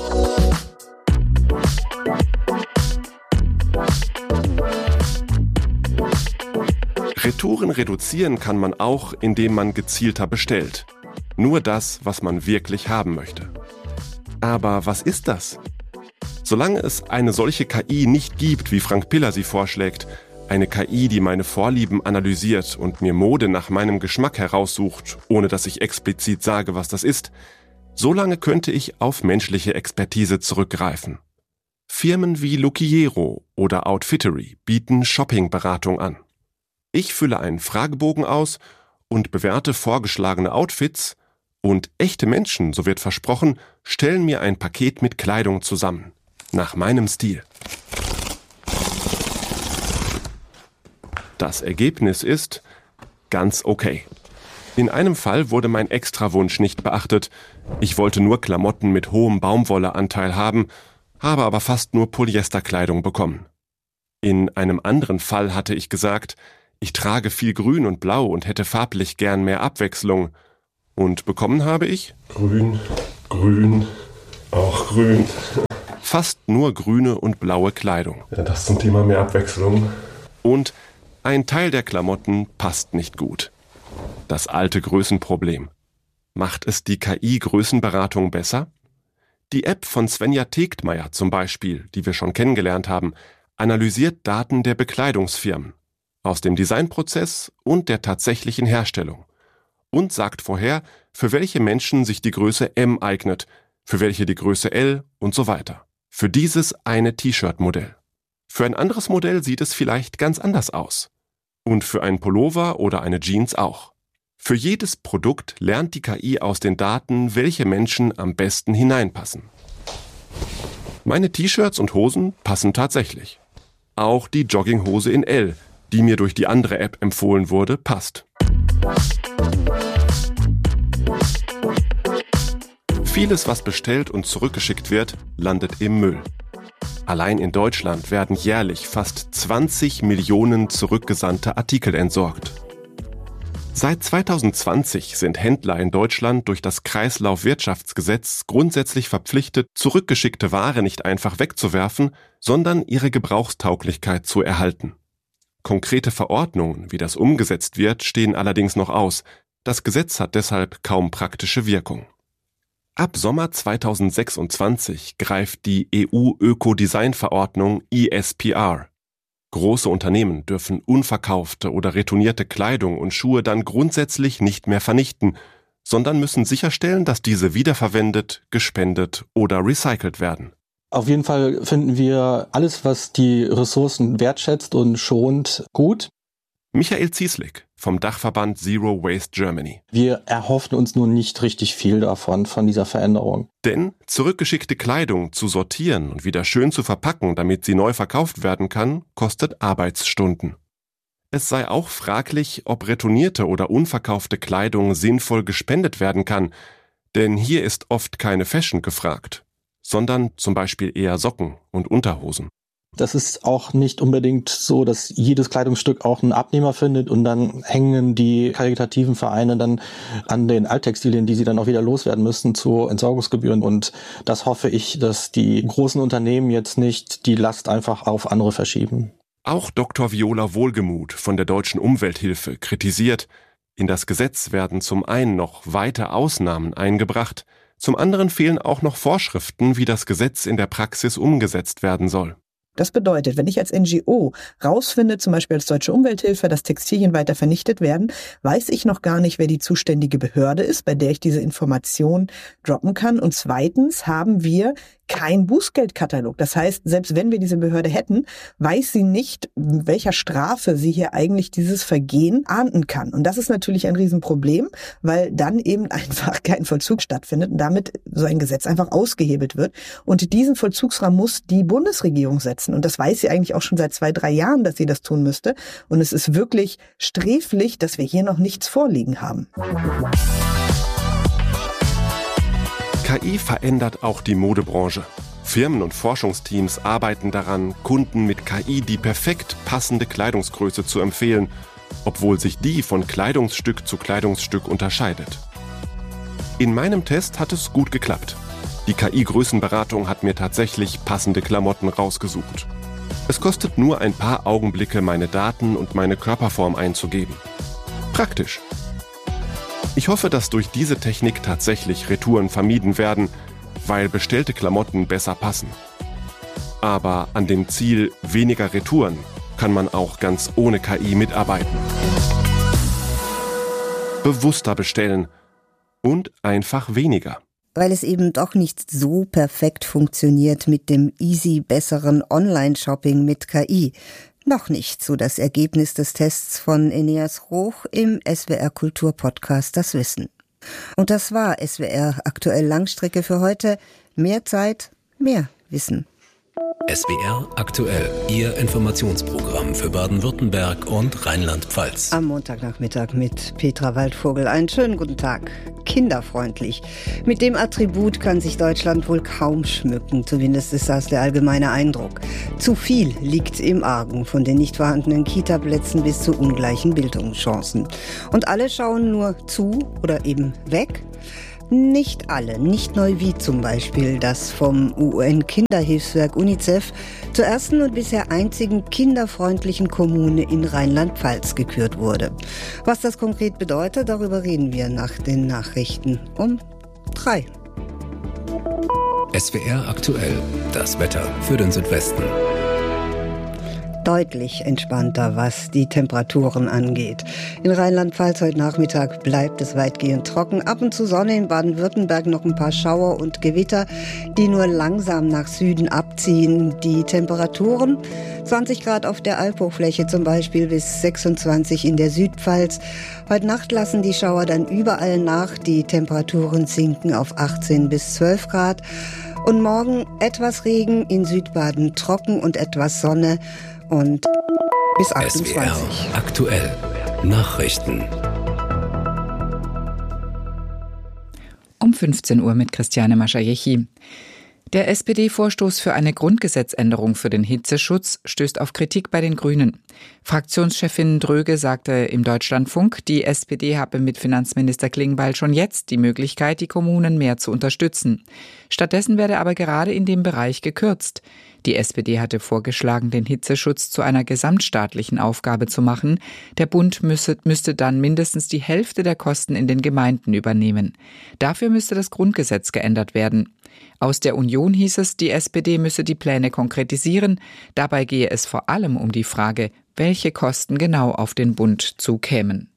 Speaker 4: Retouren reduzieren kann man auch, indem man gezielter bestellt. Nur das, was man wirklich haben möchte. Aber was ist das? Solange es eine solche KI nicht gibt, wie Frank Piller sie vorschlägt, eine KI, die meine Vorlieben analysiert und mir Mode nach meinem Geschmack heraussucht, ohne dass ich explizit sage, was das ist, solange könnte ich auf menschliche Expertise zurückgreifen. Firmen wie Luckiero oder Outfittery bieten Shoppingberatung an. Ich fülle einen Fragebogen aus und bewerte vorgeschlagene Outfits und echte Menschen, so wird versprochen, stellen mir ein Paket mit Kleidung zusammen. Nach meinem Stil. Das Ergebnis ist ganz okay. In einem Fall wurde mein Extrawunsch nicht beachtet. Ich wollte nur Klamotten mit hohem Baumwolleanteil haben, habe aber fast nur Polyesterkleidung bekommen. In einem anderen Fall hatte ich gesagt, ich trage viel Grün und Blau und hätte farblich gern mehr Abwechslung. Und bekommen habe ich
Speaker 10: grün, grün, auch grün.
Speaker 4: Fast nur grüne und blaue Kleidung.
Speaker 10: Ja, das zum Thema mehr Abwechslung.
Speaker 4: Und ein Teil der Klamotten passt nicht gut. Das alte Größenproblem. Macht es die KI-Größenberatung besser? Die App von Svenja Tegtmeier zum Beispiel, die wir schon kennengelernt haben, analysiert Daten der Bekleidungsfirmen aus dem Designprozess und der tatsächlichen Herstellung und sagt vorher, für welche Menschen sich die Größe M eignet, für welche die Größe L und so weiter. Für dieses eine T-Shirt-Modell. Für ein anderes Modell sieht es vielleicht ganz anders aus. Und für einen Pullover oder eine Jeans auch. Für jedes Produkt lernt die KI aus den Daten, welche Menschen am besten hineinpassen. Meine T-Shirts und Hosen passen tatsächlich. Auch die Jogginghose in L, die mir durch die andere App empfohlen wurde, passt. Vieles, was bestellt und zurückgeschickt wird, landet im Müll. Allein in Deutschland werden jährlich fast 20 Millionen zurückgesandte Artikel entsorgt. Seit 2020 sind Händler in Deutschland durch das Kreislaufwirtschaftsgesetz grundsätzlich verpflichtet, zurückgeschickte Ware nicht einfach wegzuwerfen, sondern ihre Gebrauchstauglichkeit zu erhalten. Konkrete Verordnungen, wie das umgesetzt wird, stehen allerdings noch aus. Das Gesetz hat deshalb kaum praktische Wirkung. Ab Sommer 2026 greift die EU-Ökodesign-Verordnung ESPR. Große Unternehmen dürfen unverkaufte oder retournierte Kleidung und Schuhe dann grundsätzlich nicht mehr vernichten, sondern müssen sicherstellen, dass diese wiederverwendet, gespendet oder recycelt werden.
Speaker 11: Auf jeden Fall finden wir alles, was die Ressourcen wertschätzt und schont, gut.
Speaker 4: Michael Zieslik vom Dachverband Zero Waste Germany.
Speaker 11: Wir erhoffen uns nur nicht richtig viel davon, von dieser Veränderung.
Speaker 4: Denn zurückgeschickte Kleidung zu sortieren und wieder schön zu verpacken, damit sie neu verkauft werden kann, kostet Arbeitsstunden. Es sei auch fraglich, ob retournierte oder unverkaufte Kleidung sinnvoll gespendet werden kann, denn hier ist oft keine Fashion gefragt, sondern zum Beispiel eher Socken und Unterhosen.
Speaker 11: Das ist auch nicht unbedingt so, dass jedes Kleidungsstück auch einen Abnehmer findet und dann hängen die karitativen Vereine dann an den Alttextilien, die sie dann auch wieder loswerden müssen, zu Entsorgungsgebühren. Und das hoffe ich, dass die großen Unternehmen jetzt nicht die Last einfach auf andere verschieben.
Speaker 4: Auch Dr. Viola Wohlgemuth von der Deutschen Umwelthilfe kritisiert, in das Gesetz werden zum einen noch weite Ausnahmen eingebracht, zum anderen fehlen auch noch Vorschriften, wie das Gesetz in der Praxis umgesetzt werden soll.
Speaker 12: Das bedeutet, wenn ich als NGO rausfinde, zum Beispiel als Deutsche Umwelthilfe, dass Textilien weiter vernichtet werden, weiß ich noch gar nicht, wer die zuständige Behörde ist, bei der ich diese Information droppen kann. Und zweitens haben wir kein Bußgeldkatalog. Das heißt, selbst wenn wir diese Behörde hätten, weiß sie nicht, welcher Strafe sie hier eigentlich dieses Vergehen ahnden kann. Und das ist natürlich ein Riesenproblem, weil dann eben einfach kein Vollzug stattfindet und damit so ein Gesetz einfach ausgehebelt wird. Und diesen Vollzugsrahmen muss die Bundesregierung setzen. Und das weiß sie eigentlich auch schon seit 2-3 Jahren, dass sie das tun müsste. Und es ist wirklich sträflich, dass wir hier noch nichts vorliegen haben.
Speaker 4: KI verändert auch die Modebranche. Firmen und Forschungsteams arbeiten daran, Kunden mit KI die perfekt passende Kleidungsgröße zu empfehlen, obwohl sich die von Kleidungsstück zu Kleidungsstück unterscheidet. In meinem Test hat es gut geklappt. Die KI-Größenberatung hat mir tatsächlich passende Klamotten rausgesucht. Es kostet nur ein paar Augenblicke, meine Daten und meine Körperform einzugeben. Praktisch. Ich hoffe, dass durch diese Technik tatsächlich Retouren vermieden werden, weil bestellte Klamotten besser passen. Aber an dem Ziel weniger Retouren kann man auch ganz ohne KI mitarbeiten. Bewusster bestellen und einfach weniger.
Speaker 3: Weil es eben doch nicht so perfekt funktioniert mit dem easy besseren Online-Shopping mit KI. Noch nicht, so das Ergebnis des Tests von Eneas Roch im SWR Kultur Podcast Das Wissen. Und das war SWR Aktuell Langstrecke für heute. Mehr Zeit, mehr Wissen.
Speaker 13: SWR aktuell, Ihr Informationsprogramm für Baden-Württemberg und Rheinland-Pfalz.
Speaker 3: Am Montagnachmittag mit Petra Waldvogel. Einen schönen guten Tag. Kinderfreundlich. Mit dem Attribut kann sich Deutschland wohl kaum schmücken. Zumindest ist das der allgemeine Eindruck. Zu viel liegt im Argen, von den nicht vorhandenen Kita-Plätzen bis zu ungleichen Bildungschancen. Und alle schauen nur zu oder eben weg. Nicht alle, nicht Neuwied zum Beispiel, das vom UN-Kinderhilfswerk UNICEF zur ersten und bisher einzigen kinderfreundlichen Kommune in Rheinland-Pfalz gekürt wurde. Was das konkret bedeutet, darüber reden wir nach den Nachrichten um 3.
Speaker 13: SWR aktuell, das Wetter für den Südwesten.
Speaker 3: Deutlich entspannter, was die Temperaturen angeht. In Rheinland-Pfalz heute Nachmittag bleibt es weitgehend trocken. Ab und zu Sonne, in Baden-Württemberg noch ein paar Schauer und Gewitter, die nur langsam nach Süden abziehen. Die Temperaturen 20 Grad auf der Albhochfläche zum Beispiel bis 26 in der Südpfalz. Heute Nacht lassen die Schauer dann überall nach. Die Temperaturen sinken auf 18 bis 12 Grad. Und morgen etwas Regen, in Südbaden trocken und etwas Sonne. Und bis 28.
Speaker 13: SWR aktuell. Nachrichten.
Speaker 14: Um 15 Uhr mit Christiane Maschajechi. Der SPD-Vorstoß für eine Grundgesetzänderung für den Hitzeschutz stößt auf Kritik bei den Grünen. Fraktionschefin Dröge sagte im Deutschlandfunk, die SPD habe mit Finanzminister Klingbeil schon jetzt die Möglichkeit, die Kommunen mehr zu unterstützen. Stattdessen werde aber gerade in dem Bereich gekürzt. Die SPD hatte vorgeschlagen, den Hitzeschutz zu einer gesamtstaatlichen Aufgabe zu machen. Der Bund müsste dann mindestens die Hälfte der Kosten in den Gemeinden übernehmen. Dafür müsste das Grundgesetz geändert werden. Aus der Union hieß es, die SPD müsse die Pläne konkretisieren. Dabei gehe es vor allem um die Frage, welche Kosten genau auf den Bund zukämen.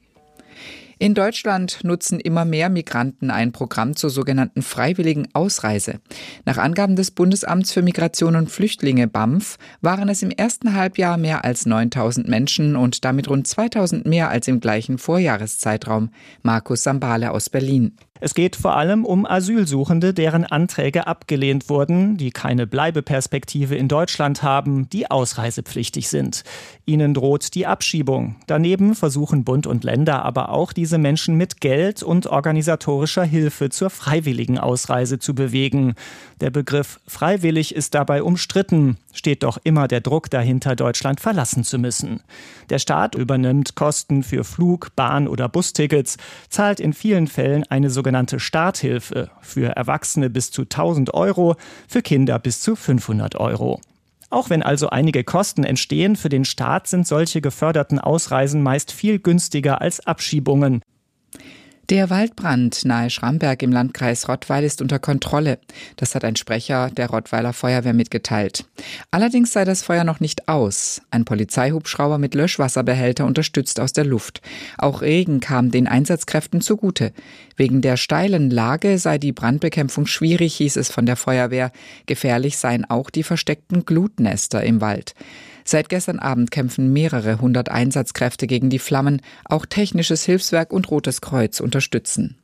Speaker 14: In Deutschland nutzen immer mehr Migranten ein Programm zur sogenannten freiwilligen Ausreise. Nach Angaben des Bundesamts für Migration und Flüchtlinge BAMF waren es im ersten Halbjahr mehr als 9.000 Menschen und damit rund 2.000 mehr als im gleichen Vorjahreszeitraum. Markus Sambale aus Berlin.
Speaker 15: Es geht vor allem um Asylsuchende, deren Anträge abgelehnt wurden, die keine Bleibeperspektive in Deutschland haben, die ausreisepflichtig sind. Ihnen droht die Abschiebung. Daneben versuchen Bund und Länder aber auch, diese Menschen mit Geld und organisatorischer Hilfe zur freiwilligen Ausreise zu bewegen. Der Begriff freiwillig ist dabei umstritten, steht doch immer der Druck dahinter, Deutschland verlassen zu müssen. Der Staat übernimmt Kosten für Flug-, Bahn- oder Bustickets, zahlt in vielen Fällen eine sogenannte Starthilfe, für Erwachsene bis zu 1.000 Euro, für Kinder bis zu 500 Euro. Auch wenn also einige Kosten entstehen, für den Staat sind solche geförderten Ausreisen meist viel günstiger als Abschiebungen.
Speaker 14: Der Waldbrand nahe Schramberg im Landkreis Rottweil ist unter Kontrolle. Das hat ein Sprecher der Rottweiler Feuerwehr mitgeteilt. Allerdings sei das Feuer noch nicht aus. Ein Polizeihubschrauber mit Löschwasserbehälter unterstützt aus der Luft. Auch Regen kam den Einsatzkräften zugute. Wegen der steilen Lage sei die Brandbekämpfung schwierig, hieß es von der Feuerwehr. Gefährlich seien auch die versteckten Glutnester im Wald. Seit gestern Abend kämpfen mehrere 100 Einsatzkräfte gegen die Flammen. Auch Technisches Hilfswerk und Rotes Kreuz unterstützen.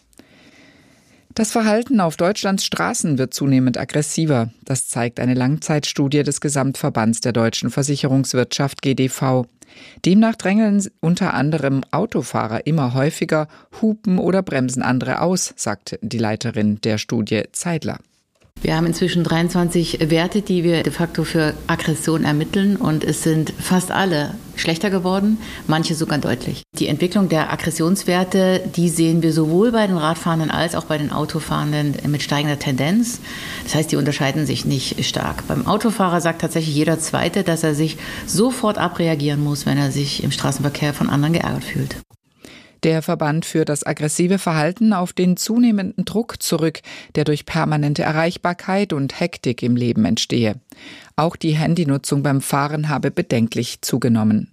Speaker 14: Das Verhalten auf Deutschlands Straßen wird zunehmend aggressiver. Das zeigt eine Langzeitstudie des Gesamtverbands der deutschen Versicherungswirtschaft GDV. Demnach drängeln unter anderem Autofahrer immer häufiger, hupen oder bremsen andere aus, sagt die Leiterin der Studie Zeidler.
Speaker 16: Wir haben inzwischen 23 Werte, die wir de facto für Aggression ermitteln, und es sind fast alle schlechter geworden, manche sogar deutlich. Die Entwicklung der Aggressionswerte, die sehen wir sowohl bei den Radfahrenden als auch bei den Autofahrenden mit steigender Tendenz. Das heißt, die unterscheiden sich nicht stark. Beim Autofahrer sagt tatsächlich jeder Zweite, dass er sich sofort abreagieren muss, wenn er sich im Straßenverkehr von anderen geärgert fühlt.
Speaker 14: Der Verband führt das aggressive Verhalten auf den zunehmenden Druck zurück, der durch permanente Erreichbarkeit und Hektik im Leben entstehe. Auch die Handynutzung beim Fahren habe bedenklich zugenommen.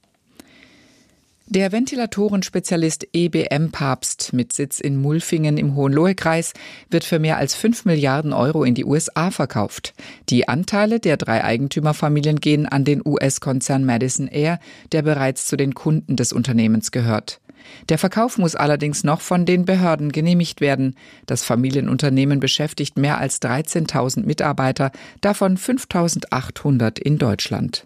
Speaker 14: Der Ventilatorenspezialist EBM Papst mit Sitz in Mulfingen im Hohenlohe-Kreis wird für mehr als 5 Milliarden Euro in die USA verkauft. Die Anteile der 3 Eigentümerfamilien gehen an den US-Konzern Madison Air, der bereits zu den Kunden des Unternehmens gehört. Der Verkauf muss allerdings noch von den Behörden genehmigt werden. Das Familienunternehmen beschäftigt mehr als 13.000 Mitarbeiter, davon 5.800 in Deutschland.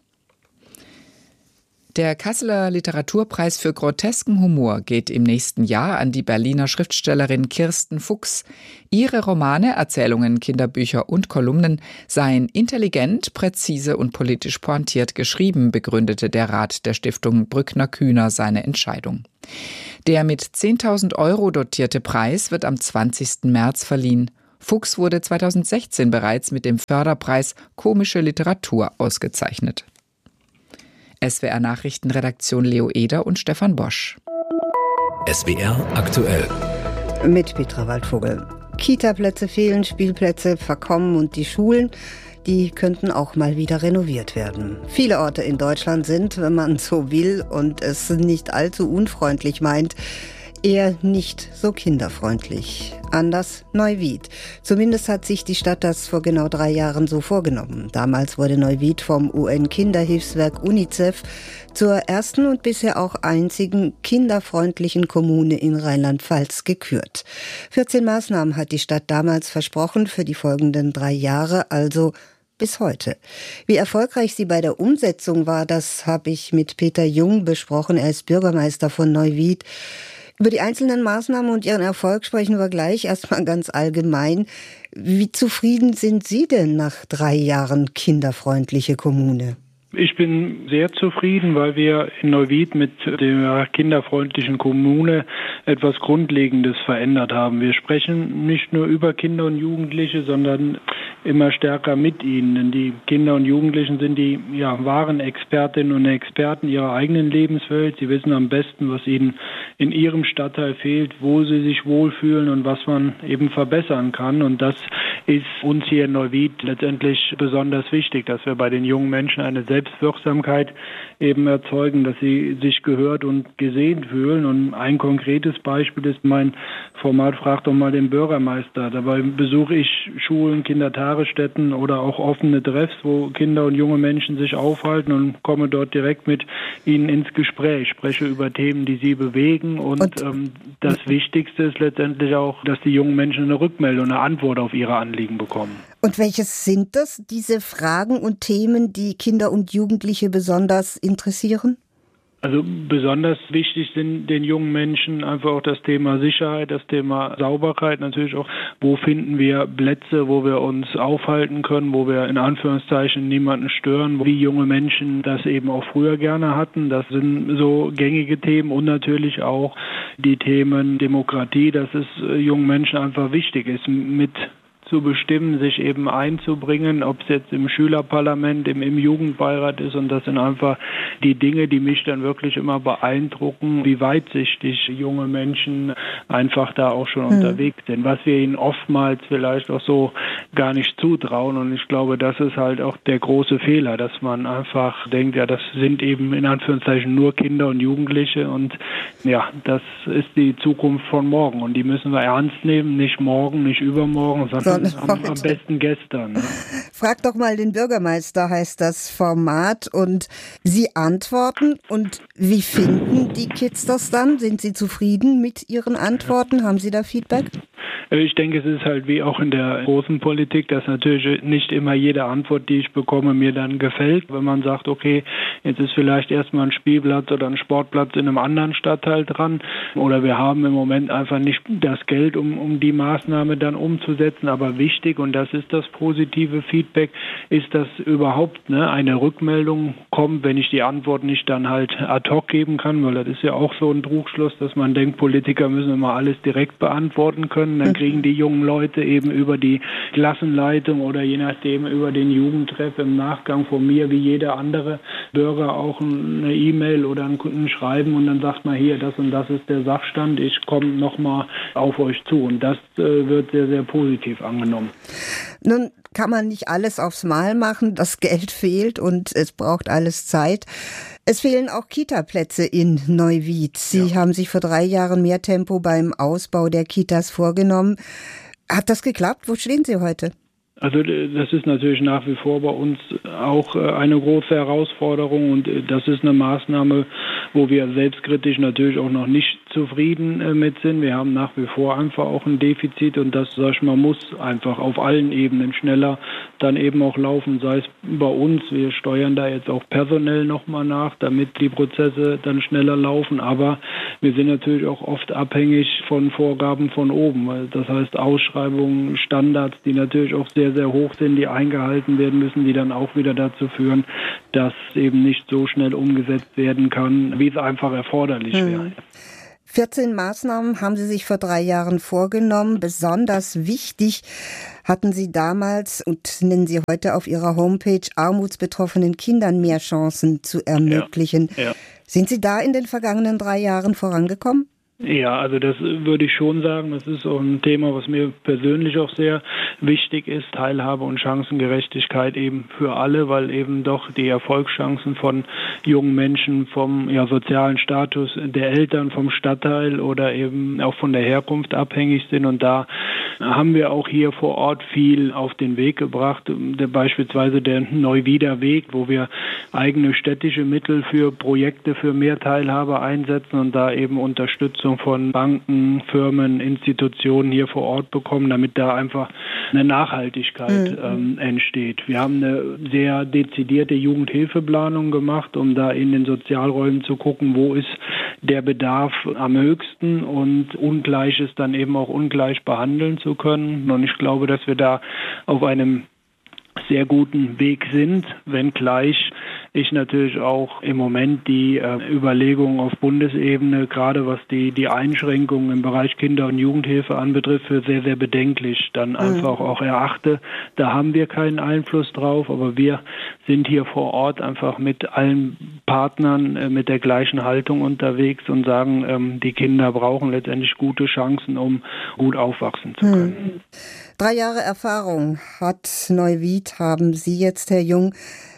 Speaker 14: Der Kasseler Literaturpreis für grotesken Humor geht im nächsten Jahr an die Berliner Schriftstellerin Kirsten Fuchs. Ihre Romane, Erzählungen, Kinderbücher und Kolumnen seien intelligent, präzise und politisch pointiert geschrieben, begründete der Rat der Stiftung Brückner-Kühner seine Entscheidung. Der mit 10.000 € dotierte Preis wird am 20. März verliehen. Fuchs wurde 2016 bereits mit dem Förderpreis Komische Literatur ausgezeichnet. SWR Nachrichtenredaktion Leo Eder und Stefan Bosch.
Speaker 13: SWR aktuell.
Speaker 3: Mit Petra Waldvogel. Kita-Plätze fehlen, Spielplätze verkommen und die Schulen, die könnten auch mal wieder renoviert werden. Viele Orte in Deutschland sind, wenn man so will und es nicht allzu unfreundlich meint, eher nicht so kinderfreundlich. Anders Neuwied. Zumindest hat sich die Stadt das vor genau 3 Jahren so vorgenommen. Damals wurde Neuwied vom UN-Kinderhilfswerk UNICEF zur ersten und bisher auch einzigen kinderfreundlichen Kommune in Rheinland-Pfalz gekürt. 14 Maßnahmen hat die Stadt damals versprochen für die folgenden 3 Jahre, also bis heute. Wie erfolgreich sie bei der Umsetzung war, das habe ich mit Peter Jung besprochen. Er ist Bürgermeister von Neuwied. Über die einzelnen Maßnahmen und ihren Erfolg sprechen wir gleich. Erstmal ganz allgemein. Wie zufrieden sind Sie denn nach 3 Jahren kinderfreundliche Kommune?
Speaker 17: Ich bin sehr zufrieden, weil wir in Neuwied mit der kinderfreundlichen Kommune etwas Grundlegendes verändert haben. Wir sprechen nicht nur über Kinder und Jugendliche, sondern immer stärker mit ihnen. Denn die Kinder und Jugendlichen sind die wahren Expertinnen und Experten ihrer eigenen Lebenswelt. Sie wissen am besten, was ihnen in ihrem Stadtteil fehlt, wo sie sich wohlfühlen und was man eben verbessern kann. Und das ist uns hier in Neuwied letztendlich besonders wichtig, dass wir bei den jungen Menschen eine Selbstwirksamkeit eben erzeugen, dass sie sich gehört und gesehen fühlen. Und ein konkretes Beispiel ist mein Format Frag doch mal den Bürgermeister. Dabei besuche ich Schulen, Kindertagesstätten oder auch offene Treffs, wo Kinder und junge Menschen sich aufhalten und komme dort direkt mit ihnen ins Gespräch, spreche über Themen, die sie bewegen. Und das Wichtigste ist letztendlich auch, dass die jungen Menschen eine Rückmeldung, eine Antwort auf ihre Anliegen bekommen.
Speaker 3: Und welches sind das, diese Fragen und Themen, die Kinder und Jugendliche besonders interessieren?
Speaker 17: Also besonders wichtig sind den jungen Menschen einfach auch das Thema Sicherheit, das Thema Sauberkeit, natürlich auch, wo finden wir Plätze, wo wir uns aufhalten können, wo wir in Anführungszeichen niemanden stören, wie junge Menschen das eben auch früher gerne hatten. Das sind so gängige Themen und natürlich auch die Themen Demokratie, dass es jungen Menschen einfach wichtig ist, mit zu bestimmen, sich eben einzubringen, ob es jetzt im Schülerparlament, im Jugendbeirat ist. Und das sind einfach die Dinge, die mich dann wirklich immer beeindrucken, wie weitsichtig junge Menschen einfach da auch schon unterwegs sind, was wir ihnen oftmals vielleicht auch so gar nicht zutrauen. Und ich glaube, das ist halt auch der große Fehler, dass man einfach denkt, ja, das sind eben in Anführungszeichen nur Kinder und Jugendliche und ja, das ist die Zukunft von morgen und die müssen wir ernst nehmen, nicht morgen, nicht übermorgen, sondern am besten gestern. Ne?
Speaker 3: Frag doch mal den Bürgermeister, heißt das Format. Und Sie antworten. Und wie finden die Kids das dann? Sind sie zufrieden mit Ihren Antworten? Haben Sie da Feedback?
Speaker 17: Ich denke, es ist halt wie auch in der großen Politik, dass natürlich nicht immer jede Antwort, die ich bekomme, mir dann gefällt. Wenn man sagt, okay, jetzt ist vielleicht erstmal ein Spielplatz oder ein Sportplatz in einem anderen Stadtteil dran oder wir haben im Moment einfach nicht das Geld, um die Maßnahme dann umzusetzen. Aber wichtig, und das ist das positive Feedback, ist, dass überhaupt eine Rückmeldung kommt, wenn ich die Antwort nicht dann halt ad hoc geben kann, weil das ist ja auch so ein Trugschluss, dass man denkt, Politiker müssen immer alles direkt beantworten können. Dann kriegen die jungen Leute eben über die Klassenleitung oder je nachdem über den Jugendtreff im Nachgang von mir wie jeder andere Bürger auch eine E-Mail oder ein Schreiben und dann sagt man hier, das und das ist der Sachstand, ich komme nochmal auf euch zu und das wird sehr, sehr positiv angenommen.
Speaker 3: Nun kann man nicht alles aufs Mal machen, das Geld fehlt und es braucht alles Zeit. Es fehlen auch Kita-Plätze in Neuwied. Sie haben sich vor 3 Jahren mehr Tempo beim Ausbau der Kitas vorgenommen. Hat das geklappt? Wo stehen Sie heute?
Speaker 17: Also das ist natürlich nach wie vor bei uns auch eine große Herausforderung und das ist eine Maßnahme, wo wir selbstkritisch natürlich auch noch nicht zufrieden mit sind. Wir haben nach wie vor einfach auch ein Defizit und das, sag ich mal, muss einfach auf allen Ebenen schneller dann eben auch laufen, sei es bei uns. Wir steuern da jetzt auch personell nochmal nach, damit die Prozesse dann schneller laufen, aber wir sind natürlich auch oft abhängig von Vorgaben von oben. Das heißt Ausschreibungen, Standards, die natürlich auch sehr, sehr hoch sind, die eingehalten werden müssen, die dann auch wieder dazu führen, dass eben nicht so schnell umgesetzt werden kann, wie es einfach erforderlich wäre.
Speaker 3: 14 Maßnahmen haben Sie sich vor 3 Jahren vorgenommen. Besonders wichtig hatten Sie damals und nennen Sie heute auf Ihrer Homepage, armutsbetroffenen Kindern mehr Chancen zu ermöglichen. Ja. Sind Sie da in den vergangenen 3 Jahren vorangekommen?
Speaker 17: Ja, also das würde ich schon sagen. Das ist auch ein Thema, was mir persönlich auch sehr wichtig ist. Teilhabe und Chancengerechtigkeit eben für alle, weil eben doch die Erfolgschancen von jungen Menschen vom sozialen Status der Eltern, vom Stadtteil oder eben auch von der Herkunft abhängig sind. Und da haben wir auch hier vor Ort viel auf den Weg gebracht. Beispielsweise der Neuwieder Weg, wo wir eigene städtische Mittel für Projekte für mehr Teilhabe einsetzen und da eben Unterstützung von Banken, Firmen, Institutionen hier vor Ort bekommen, damit da einfach eine Nachhaltigkeit entsteht. Wir haben eine sehr dezidierte Jugendhilfeplanung gemacht, um da in den Sozialräumen zu gucken, wo ist der Bedarf am höchsten und Ungleiches dann eben auch ungleich behandeln zu können. Und ich glaube, dass wir da auf einem sehr guten Weg sind, wenngleich ich natürlich auch im Moment die Überlegungen auf Bundesebene, gerade was die Einschränkungen im Bereich Kinder- und Jugendhilfe anbetrifft, für sehr, sehr bedenklich dann einfach auch erachte. Da haben wir keinen Einfluss drauf, aber wir sind hier vor Ort einfach mit allen Partnern mit der gleichen Haltung unterwegs und sagen, die Kinder brauchen letztendlich gute Chancen, um gut aufwachsen zu können.
Speaker 3: 3 Jahre Erfahrung hat Neuwied, haben Sie jetzt, Herr Jung.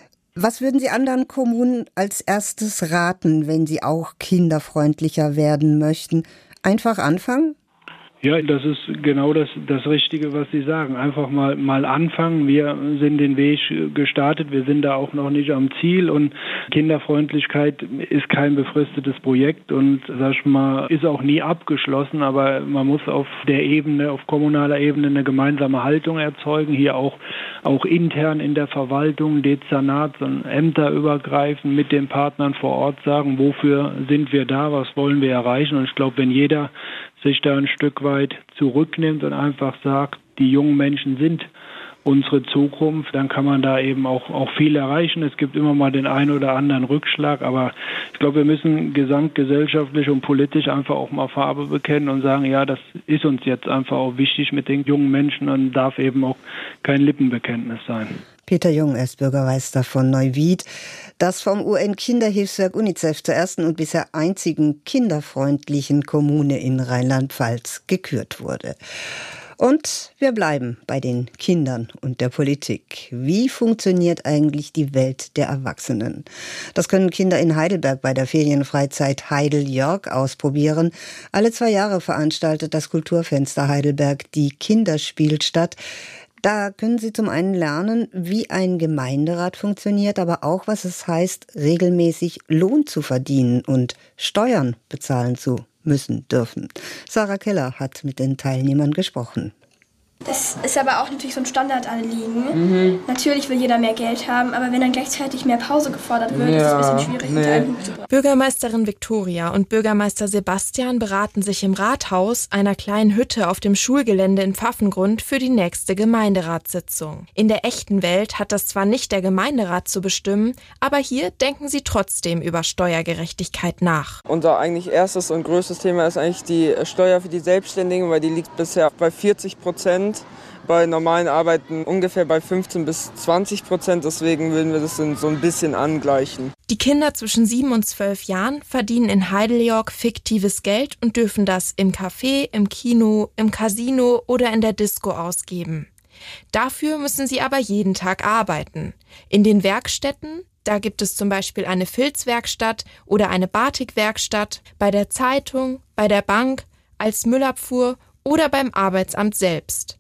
Speaker 3: Was würden Sie anderen Kommunen als erstes raten, wenn sie auch kinderfreundlicher werden möchten? Einfach anfangen?
Speaker 17: Ja, das ist genau das Richtige, was Sie sagen. Einfach mal anfangen. Wir sind den Weg gestartet. Wir sind da auch noch nicht am Ziel und Kinderfreundlichkeit ist kein befristetes Projekt und, sag ich mal, ist auch nie abgeschlossen. Aber man muss auf der Ebene, auf kommunaler Ebene eine gemeinsame Haltung erzeugen. Hier auch intern in der Verwaltung, Dezernat und Ämter übergreifen, mit den Partnern vor Ort sagen, wofür sind wir da, was wollen wir erreichen. Und ich glaube, wenn jeder sich da ein Stück weit zurücknimmt und einfach sagt, die jungen Menschen sind unsere Zukunft, dann kann man da eben auch viel erreichen. Es gibt immer mal den einen oder anderen Rückschlag, aber ich glaube, wir müssen gesamtgesellschaftlich und politisch einfach auch mal Farbe bekennen und sagen, ja, das ist uns jetzt einfach auch wichtig mit den jungen Menschen und darf eben auch kein Lippenbekenntnis sein.
Speaker 3: Peter Jung ist Bürgermeister von Neuwied, das vom UN-Kinderhilfswerk UNICEF zur ersten und bisher einzigen kinderfreundlichen Kommune in Rheinland-Pfalz gekürt wurde. Und wir bleiben bei den Kindern und der Politik. Wie funktioniert eigentlich die Welt der Erwachsenen? Das können Kinder in Heidelberg bei der Ferienfreizeit Heidel-Jörg ausprobieren. Alle 2 Jahre veranstaltet das Kulturfenster Heidelberg die Kinderspielstadt. Da können Sie zum einen lernen, wie ein Gemeinderat funktioniert, aber auch, was es heißt, regelmäßig Lohn zu verdienen und Steuern bezahlen zu müssen, dürfen. Sarah Keller hat mit den Teilnehmern gesprochen.
Speaker 18: Das ist aber auch natürlich so ein Standardanliegen. Natürlich will jeder mehr Geld haben, aber wenn dann gleichzeitig mehr Pause gefordert wird, ist es ein bisschen schwierig, unter einen Hut zu bringen.
Speaker 19: Bürgermeisterin Viktoria und Bürgermeister Sebastian beraten sich im Rathaus, einer kleinen Hütte auf dem Schulgelände in Pfaffengrund, für die nächste Gemeinderatssitzung. In der echten Welt hat das zwar nicht der Gemeinderat zu bestimmen, aber hier denken sie trotzdem über Steuergerechtigkeit nach.
Speaker 20: Unser eigentlich erstes und größtes Thema ist eigentlich die Steuer für die Selbstständigen, weil die liegt bisher bei 40%. Bei normalen Arbeiten ungefähr bei 15-20%, deswegen würden wir das so ein bisschen angleichen.
Speaker 19: Die Kinder zwischen 7 und 12 Jahren verdienen in Heidel-Jörg fiktives Geld und dürfen das im Café, im Kino, im Casino oder in der Disco ausgeben. Dafür müssen sie aber jeden Tag arbeiten. In den Werkstätten, da gibt es zum Beispiel eine Filzwerkstatt oder eine Batikwerkstatt, bei der Zeitung, bei der Bank, als Müllabfuhr oder beim Arbeitsamt selbst.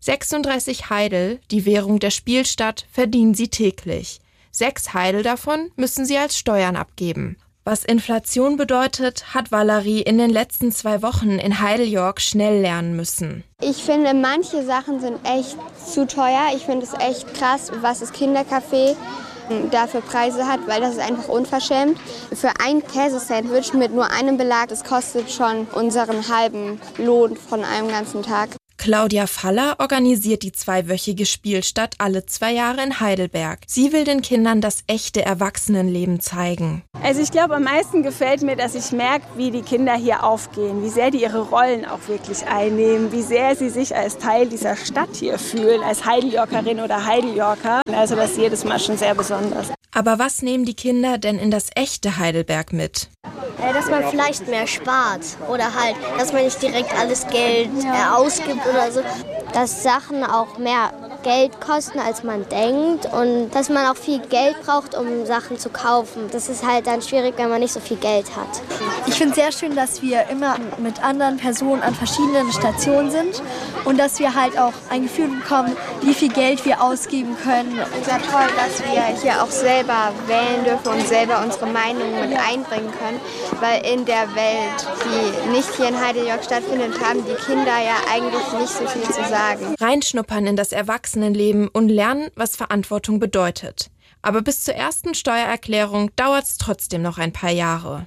Speaker 19: 36 Heidel, die Währung der Spielstadt, verdienen sie täglich. 6 Heidel davon müssen sie als Steuern abgeben. Was Inflation bedeutet, hat Valerie in den letzten 2 Wochen in Heideljorg schnell lernen müssen.
Speaker 21: Ich finde, manche Sachen sind echt zu teuer. Ich finde es echt krass, was das Kindercafé da für Preise hat, weil das ist einfach unverschämt. Für ein Käsesandwich mit nur einem Belag, das kostet schon unseren halben Lohn von einem ganzen Tag.
Speaker 19: Claudia Faller organisiert die 2-wöchige Spielstadt alle 2 Jahre in Heidelberg. Sie will den Kindern das echte Erwachsenenleben zeigen.
Speaker 22: Also ich glaube, am meisten gefällt mir, dass ich merke, wie die Kinder hier aufgehen, wie sehr die ihre Rollen auch wirklich einnehmen, wie sehr sie sich als Teil dieser Stadt hier fühlen, als Heideljorkerin oder Heideljorker. Also das ist jedes Mal schon sehr besonders.
Speaker 19: Aber was nehmen die Kinder denn in das echte Heidelberg mit?
Speaker 23: Dass man vielleicht mehr spart oder halt, dass man nicht direkt alles Geld ausgibt oder so. Dass Sachen auch mehr Geld kosten, als man denkt und dass man auch viel Geld braucht, um Sachen zu kaufen. Das ist halt dann schwierig, wenn man nicht so viel Geld hat.
Speaker 24: Ich finde es sehr schön, dass wir immer mit anderen Personen an verschiedenen Stationen sind und dass wir halt auch ein Gefühl bekommen, wie viel Geld wir ausgeben können.
Speaker 21: Es ist ja toll, dass wir hier auch selber wählen dürfen und selber unsere Meinung mit einbringen können, weil in der Welt, die nicht hier in Heideljorg stattfindet, haben die Kinder ja eigentlich nicht so viel zu sagen.
Speaker 19: Reinschnuppern in das Erwachsenenleben und lernen, was Verantwortung bedeutet. Aber bis zur ersten Steuererklärung dauert es trotzdem noch ein paar Jahre.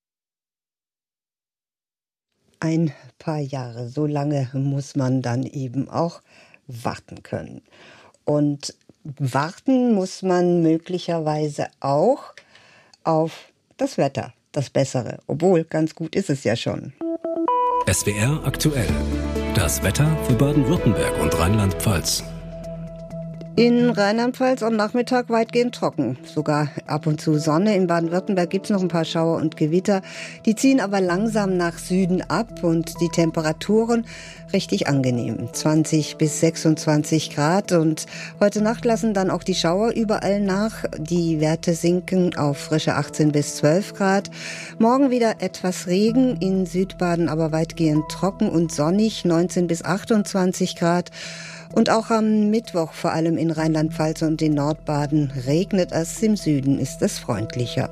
Speaker 3: Ein paar Jahre, so lange muss man dann eben auch warten können. Und warten muss man möglicherweise auch auf das Wetter, das Bessere. Obwohl, ganz gut ist es ja schon.
Speaker 13: SWR aktuell. Das Wetter für Baden-Württemberg und Rheinland-Pfalz.
Speaker 3: In Rheinland-Pfalz am Nachmittag weitgehend trocken. Sogar ab und zu Sonne. In Baden-Württemberg gibt es noch ein paar Schauer und Gewitter. Die ziehen aber langsam nach Süden ab und die Temperaturen richtig angenehm. 20 bis 26 Grad. Und heute Nacht lassen dann auch die Schauer überall nach. Die Werte sinken auf frische 18 bis 12 Grad. Morgen wieder etwas Regen. In Südbaden aber weitgehend trocken und sonnig. 19 bis 28 Grad. Und auch am Mittwoch, vor allem in Rheinland-Pfalz und in Nordbaden, regnet es. Im Süden ist es freundlicher.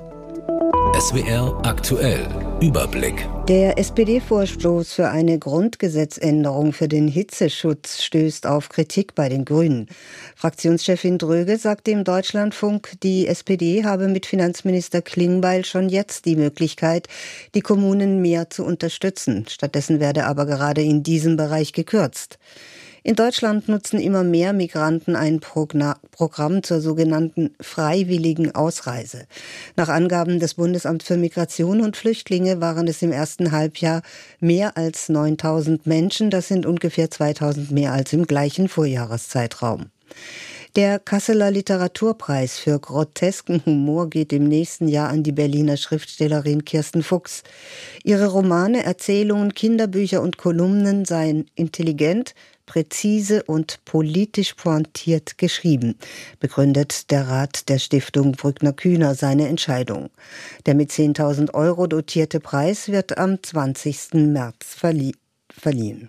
Speaker 13: SWR aktuell. Überblick.
Speaker 3: Der SPD-Vorstoß für eine Grundgesetzänderung für den Hitzeschutz stößt auf Kritik bei den Grünen. Fraktionschefin Dröge sagte im Deutschlandfunk, die SPD habe mit Finanzminister Klingbeil schon jetzt die Möglichkeit, die Kommunen mehr zu unterstützen. Stattdessen werde aber gerade in diesem Bereich gekürzt. In Deutschland nutzen immer mehr Migranten ein Programm zur sogenannten freiwilligen Ausreise. Nach Angaben des Bundesamts für Migration und Flüchtlinge waren es im ersten Halbjahr mehr als 9.000 Menschen. Das sind ungefähr 2.000 mehr als im gleichen Vorjahreszeitraum. Der Kasseler Literaturpreis für grotesken Humor geht im nächsten Jahr an die Berliner Schriftstellerin Kirsten Fuchs. Ihre Romane, Erzählungen, Kinderbücher und Kolumnen seien intelligent, präzise und politisch pointiert geschrieben, begründet der Rat der Stiftung Brückner-Kühner seine Entscheidung. Der mit 10.000 € dotierte Preis wird am 20. März verliehen.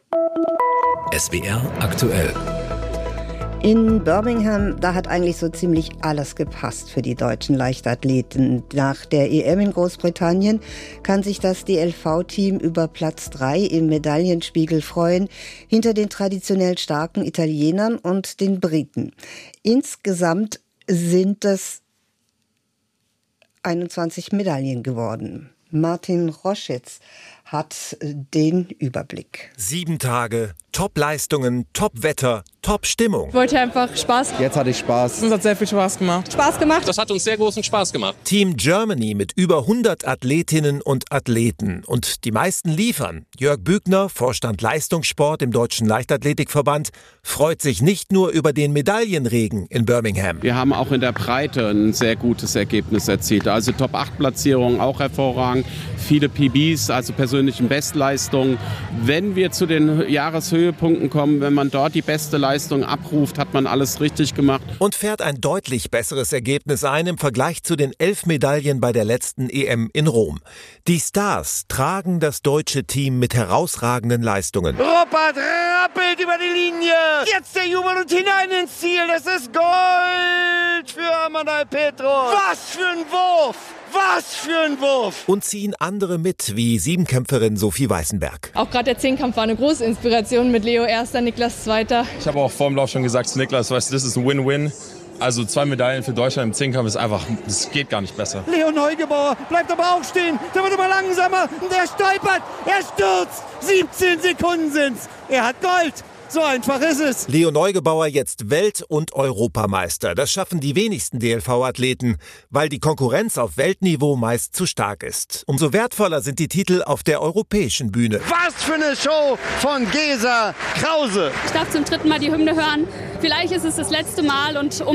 Speaker 13: SWR aktuell.
Speaker 3: In Birmingham, da hat eigentlich so ziemlich alles gepasst für die deutschen Leichtathleten. Nach der EM in Großbritannien kann sich das DLV-Team über Platz 3 im Medaillenspiegel freuen, hinter den traditionell starken Italienern und den Briten. Insgesamt sind es 21 Medaillen geworden. Martin Roschitz hat den Überblick.
Speaker 25: 7 Tage, Top-Leistungen, Top-Wetter, Top-Stimmung.
Speaker 26: Ich wollte einfach Spaß.
Speaker 27: Jetzt hatte ich Spaß.
Speaker 26: Es hat sehr viel Spaß gemacht. Spaß gemacht.
Speaker 28: Das hat uns sehr großen Spaß gemacht.
Speaker 25: Team Germany mit über 100 Athletinnen und Athleten. Und die meisten liefern. Jörg Bügner, Vorstand Leistungssport im Deutschen Leichtathletikverband, freut sich nicht nur über den Medaillenregen in Birmingham.
Speaker 29: Wir haben auch in der Breite ein sehr gutes Ergebnis erzielt. Also Top-8-Platzierungen auch hervorragend. Viele PBs, also persönlichen Bestleistungen. Wenn wir zu den Jahreshöhepunkten kommen, wenn man dort die beste Leistung abruft, hat man alles richtig gemacht.
Speaker 25: Und fährt ein deutlich besseres Ergebnis ein im Vergleich zu den 11 Medaillen bei der letzten EM in Rom. Die Stars tragen das deutsche Team mit herausragenden Leistungen.
Speaker 30: Rupert
Speaker 1: Startbild über die Linie. Jetzt der Jubel und hinein ins Ziel. Das ist Gold für Amanal Petros. Was für ein Wurf! Was für ein Wurf!
Speaker 25: Und ziehen andere mit, wie Siebenkämpferin Sophie Weißenberg.
Speaker 26: Auch gerade der Zehnkampf war eine große Inspiration mit Leo Erster, Niklas Zweiter.
Speaker 2: Ich habe auch vor dem Lauf schon gesagt zu Niklas, weißt du, das ist ein Win-Win. Also 2 Medaillen für Deutschland im Zehnkampf ist einfach, das geht gar nicht besser.
Speaker 1: Leo Neugebauer bleibt aber auch stehen. Der wird immer langsamer und er stolpert. Er stürzt. 17 Sekunden sind's. Er hat Gold. So einfach ist es.
Speaker 25: Leo Neugebauer jetzt Welt- und Europameister. Das schaffen die wenigsten DLV-Athleten, weil die Konkurrenz auf Weltniveau meist zu stark ist. Umso wertvoller sind die Titel auf der europäischen Bühne.
Speaker 1: Was für eine Show von Gesa Krause.
Speaker 5: Ich darf zum 3. Mal die Hymne hören. Vielleicht ist es das letzte Mal und